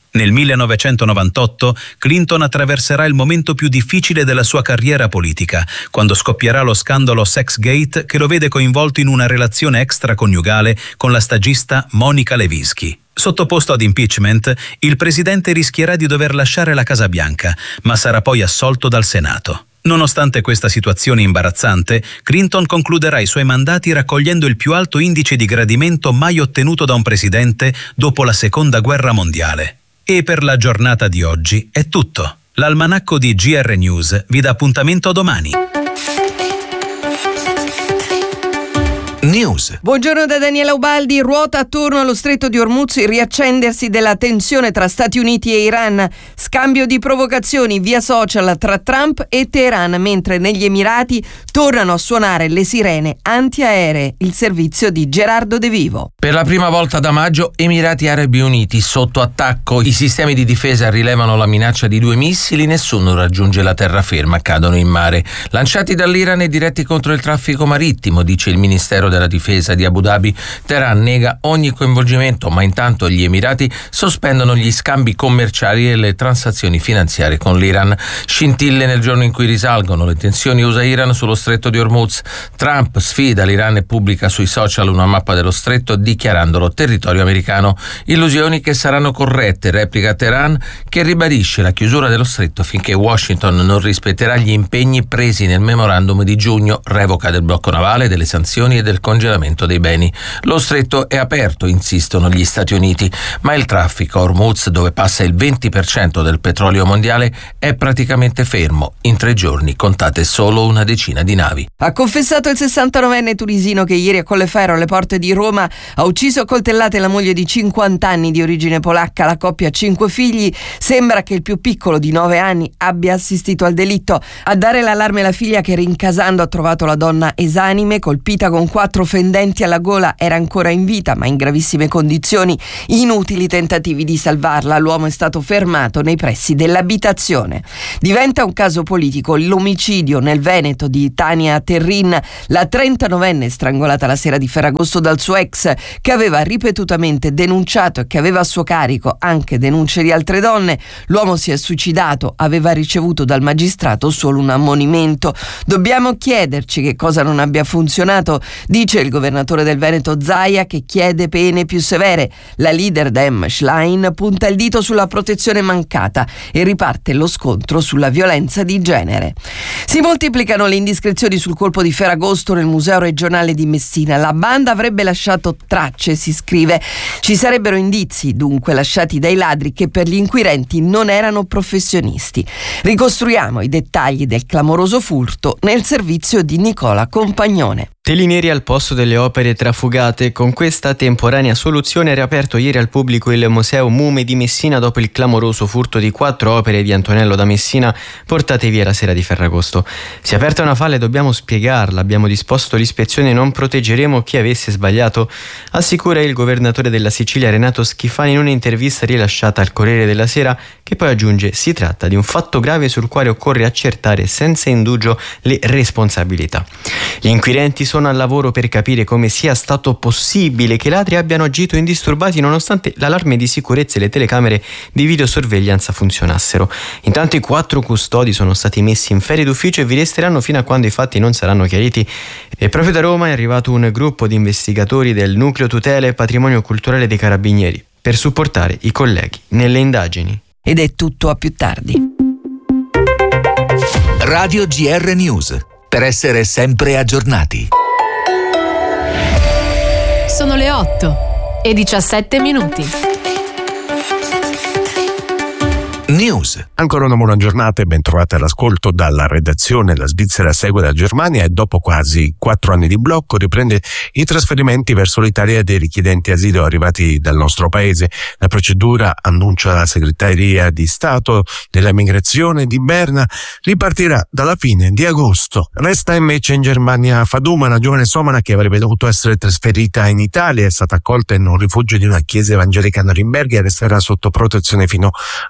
Speaker 12: Nel millenovecentonovantotto Clinton attraverserà il momento più difficile della sua carriera politica, quando scoppierà lo scandalo Sexgate che lo vede coinvolto in una relazione extraconiugale con la stagista Monica Lewinsky. Sottoposto ad impeachment, il presidente rischierà di dover lasciare la Casa Bianca, ma sarà poi assolto dal Senato. Nonostante questa situazione imbarazzante, Clinton concluderà i suoi mandati raccogliendo il più alto indice di gradimento mai ottenuto da un presidente dopo la Seconda Guerra Mondiale. E per la giornata di oggi è tutto. L'almanacco di G R News vi dà appuntamento domani.
Speaker 2: News.
Speaker 13: Buongiorno da Daniela Ubaldi. Ruota attorno allo stretto di Hormuz il riaccendersi della tensione tra Stati Uniti e Iran. Scambio di provocazioni via social tra Trump e Teheran, mentre negli Emirati tornano a suonare le sirene antiaeree. Il servizio di Gerardo De Vivo.
Speaker 14: Per la prima volta da maggio Emirati Arabi Uniti sotto attacco. I sistemi di difesa rilevano la minaccia di due missili, nessuno raggiunge la terraferma, cadono in mare. Lanciati dall'Iran e diretti contro il traffico marittimo, dice il Ministero della Difesa di Abu Dhabi. Teheran nega ogni coinvolgimento, ma intanto gli Emirati sospendono gli scambi commerciali e le transazioni finanziarie con l'Iran. Scintille nel giorno in cui risalgono le tensioni U S A-Iran sullo stretto di Hormuz. Trump sfida l'Iran e pubblica sui social una mappa dello stretto dichiarandolo territorio americano. Illusioni che saranno corrette, replica Teheran, che ribadisce la chiusura dello stretto finché Washington non rispetterà gli impegni presi nel memorandum di giugno, revoca del blocco navale, delle sanzioni e del congelamento dei beni. Lo stretto è aperto, insistono gli Stati Uniti, ma il traffico a Hormuz, dove passa il venti per cento del petrolio mondiale, è praticamente fermo. In tre giorni contate solo una decina di navi.
Speaker 13: Ha confessato il sessantanovenne tunisino che ieri a Colleferro, alle porte di Roma, ha ucciso a coltellate la moglie di cinquanta anni di origine polacca. La coppia ha cinque figli. Sembra che il più piccolo di nove anni abbia assistito al delitto. A dare l'allarme la figlia, che rincasando ha trovato la donna esanime, colpita con quattro fendenti alla gola. Era ancora in vita ma in gravissime condizioni. Inutili tentativi di salvarla. L'uomo è stato fermato nei pressi dell'abitazione. Diventa un caso politico l'omicidio nel Veneto di Tania Terrin, la trentanovenne strangolata la sera di Ferragosto dal suo ex, che aveva ripetutamente denunciato e che aveva a suo carico anche denunce di altre donne. L'uomo si è suicidato, aveva ricevuto dal magistrato solo un ammonimento. Dobbiamo chiederci che cosa non abbia funzionato, dice il governatore del Veneto Zaia, che chiede pene più severe. La leader Dem Schlein punta il dito sulla protezione mancata e riparte lo scontro sulla violenza di genere. Si moltiplicano le indiscrezioni sul colpo di Ferragosto nel Museo regionale di Messina. La banda avrebbe lasciato tracce, si scrive. Ci sarebbero indizi, dunque, lasciati dai ladri che per gli inquirenti non erano professionisti. Ricostruiamo i dettagli del clamoroso furto nel servizio di Nicola Compagnone.
Speaker 15: Teli neri al posto delle opere trafugate. Con questa temporanea soluzione è riaperto ieri al pubblico il Museo Mume di Messina dopo il clamoroso furto di quattro opere di Antonello da Messina portate via la sera di Ferragosto. Si è aperta una falla e dobbiamo spiegarla. Abbiamo disposto l'ispezione e non proteggeremo chi avesse sbagliato, assicura il governatore della Sicilia Renato Schifani in un'intervista rilasciata al Corriere della Sera, che poi aggiunge: si tratta di un fatto grave sul quale occorre accertare senza indugio le responsabilità. Gli inquirenti sono al lavoro per capire come sia stato possibile che i ladri abbiano agito indisturbati nonostante l'allarme di sicurezza e le telecamere di videosorveglianza funzionassero. Intanto i quattro custodi sono stati messi in ferie d'ufficio e vi resteranno fino a quando i fatti non saranno chiariti. E proprio da Roma è arrivato un gruppo di investigatori del Nucleo Tutela e Patrimonio Culturale dei Carabinieri per supportare i colleghi nelle indagini.
Speaker 13: Ed è tutto, a più tardi.
Speaker 2: Radio G R News, per essere sempre aggiornati.
Speaker 7: Sono le otto e diciassette minuti.
Speaker 2: News.
Speaker 16: Ancora una buona giornata e ben trovate all'ascolto dalla redazione. La Svizzera segue la Germania e dopo quasi quattro anni di blocco riprende i trasferimenti verso l'Italia dei richiedenti asilo arrivati dal nostro paese. La procedura, annuncia la Segreteria di Stato della Migrazione di Berna, ripartirà dalla fine di agosto. Resta invece in Germania Faduma, una giovane somala che avrebbe dovuto essere trasferita in Italia, è stata accolta in un rifugio di una chiesa evangelica a Norimberga e resterà sotto protezione fino all'eventuale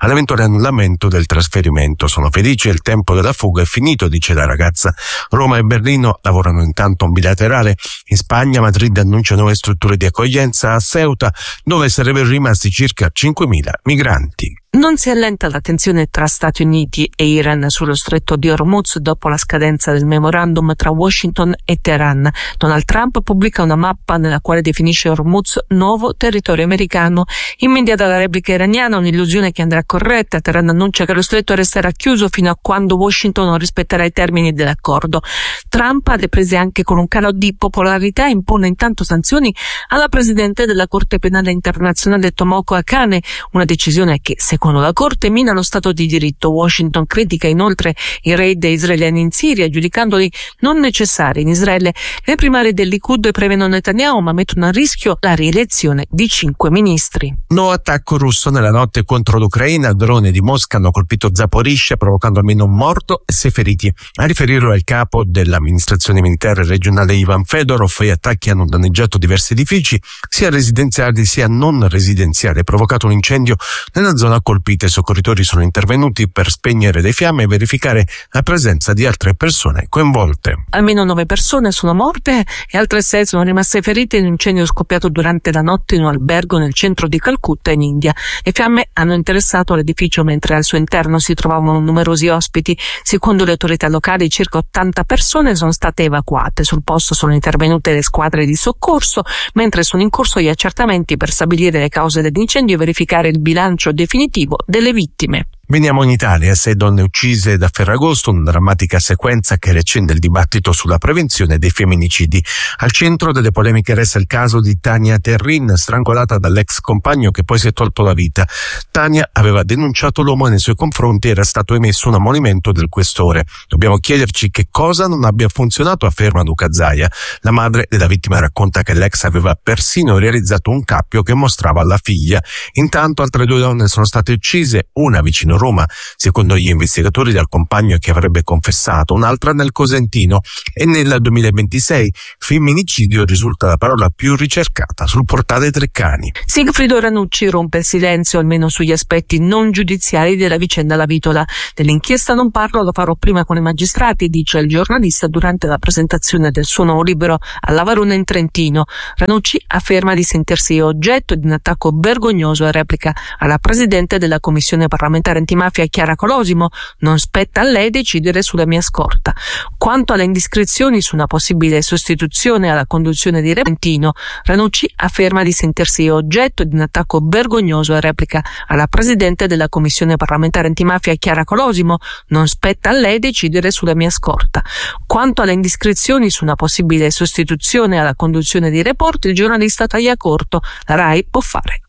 Speaker 16: l'annullamento del trasferimento. Sono felice, il tempo della fuga è finito, dice la ragazza. Roma e Berlino lavorano intanto un bilaterale. In Spagna Madrid annuncia nuove strutture di accoglienza a Ceuta, dove sarebbero rimasti circa cinquemila migranti.
Speaker 17: Non si allenta la tensione tra Stati Uniti e Iran sullo stretto di Hormuz dopo la scadenza del memorandum tra Washington e Teheran. Donald Trump pubblica una mappa nella quale definisce Hormuz nuovo territorio americano. Immediata la replica iraniana, un'illusione che andrà corretta. Teheran annuncia che lo stretto resterà chiuso fino a quando Washington non rispetterà i termini dell'accordo. Trump, alle prese anche con un calo di popolarità, impone intanto sanzioni alla presidente della Corte Penale Internazionale Tomoko Akane, una decisione che, secondo la Corte, mina lo Stato di diritto. Washington critica inoltre i raid israeliani in Siria, giudicandoli non necessari. In Israele le primarie del Likud prevedono Netanyahu, ma mettono a rischio la rielezione di cinque ministri.
Speaker 16: No attacco russo nella notte contro l'Ucraina. Droni di Mosca hanno colpito Zaporizhzhia, provocando almeno un morto e sei feriti. A riferirlo è il capo dell'amministrazione militare regionale Ivan Fedorov. Gli attacchi hanno danneggiato diversi edifici, sia residenziali sia non residenziali, e provocato un incendio nella zona colpite. I soccorritori sono intervenuti per spegnere le fiamme e verificare la presenza di altre persone coinvolte.
Speaker 17: Almeno nove persone sono morte e altre sei sono rimaste ferite in un incendio scoppiato durante la notte in un albergo nel centro di Calcutta, in India. Le fiamme hanno interessato l'edificio mentre al suo interno si trovavano numerosi ospiti. Secondo le autorità locali, circa ottanta persone sono state evacuate. Sul posto sono intervenute le squadre di soccorso, mentre sono in corso gli accertamenti per stabilire le cause dell'incendio e verificare il bilancio definitivo delle vittime.
Speaker 16: Veniamo in Italia. Sei donne uccise da Ferragosto, una drammatica sequenza che riaccende il dibattito sulla prevenzione dei femminicidi. Al centro delle polemiche resta il caso di Tania Terrin, strangolata dall'ex compagno che poi si è tolto la vita. Tania aveva denunciato l'uomo e nei suoi confronti era stato emesso un ammonimento del questore. Dobbiamo chiederci che cosa non abbia funzionato, afferma Luca Zaia. La madre della vittima racconta che l'ex aveva persino realizzato un cappio che mostrava la figlia. Intanto altre due donne sono state uccise, una vicino Roma, secondo gli investigatori dal compagno che avrebbe confessato, un'altra nel Cosentino, e nel duemilaventisei femminicidio risulta la parola più ricercata sul portale Treccani.
Speaker 17: Sigfrido Ranucci rompe il silenzio almeno sugli aspetti non giudiziari della vicenda Lavitola. Dell'inchiesta non parlo, lo farò prima con i magistrati, dice il giornalista durante la presentazione del suo nuovo libro alla Varuna in Trentino. Ranucci afferma di sentirsi oggetto di un attacco vergognoso e replica alla presidente della commissione parlamentare antimafia Chiara Colosimo: non spetta a lei decidere sulla mia scorta. Quanto alle indiscrezioni su una possibile sostituzione alla conduzione di Trentino, Ranucci afferma di sentirsi oggetto di un attacco vergognoso e replica alla presidente della commissione parlamentare antimafia Chiara Colosimo: non spetta a lei decidere sulla mia scorta. Quanto alle indiscrezioni su una possibile sostituzione alla conduzione di Report, il giornalista taglia corto: la RAI può fare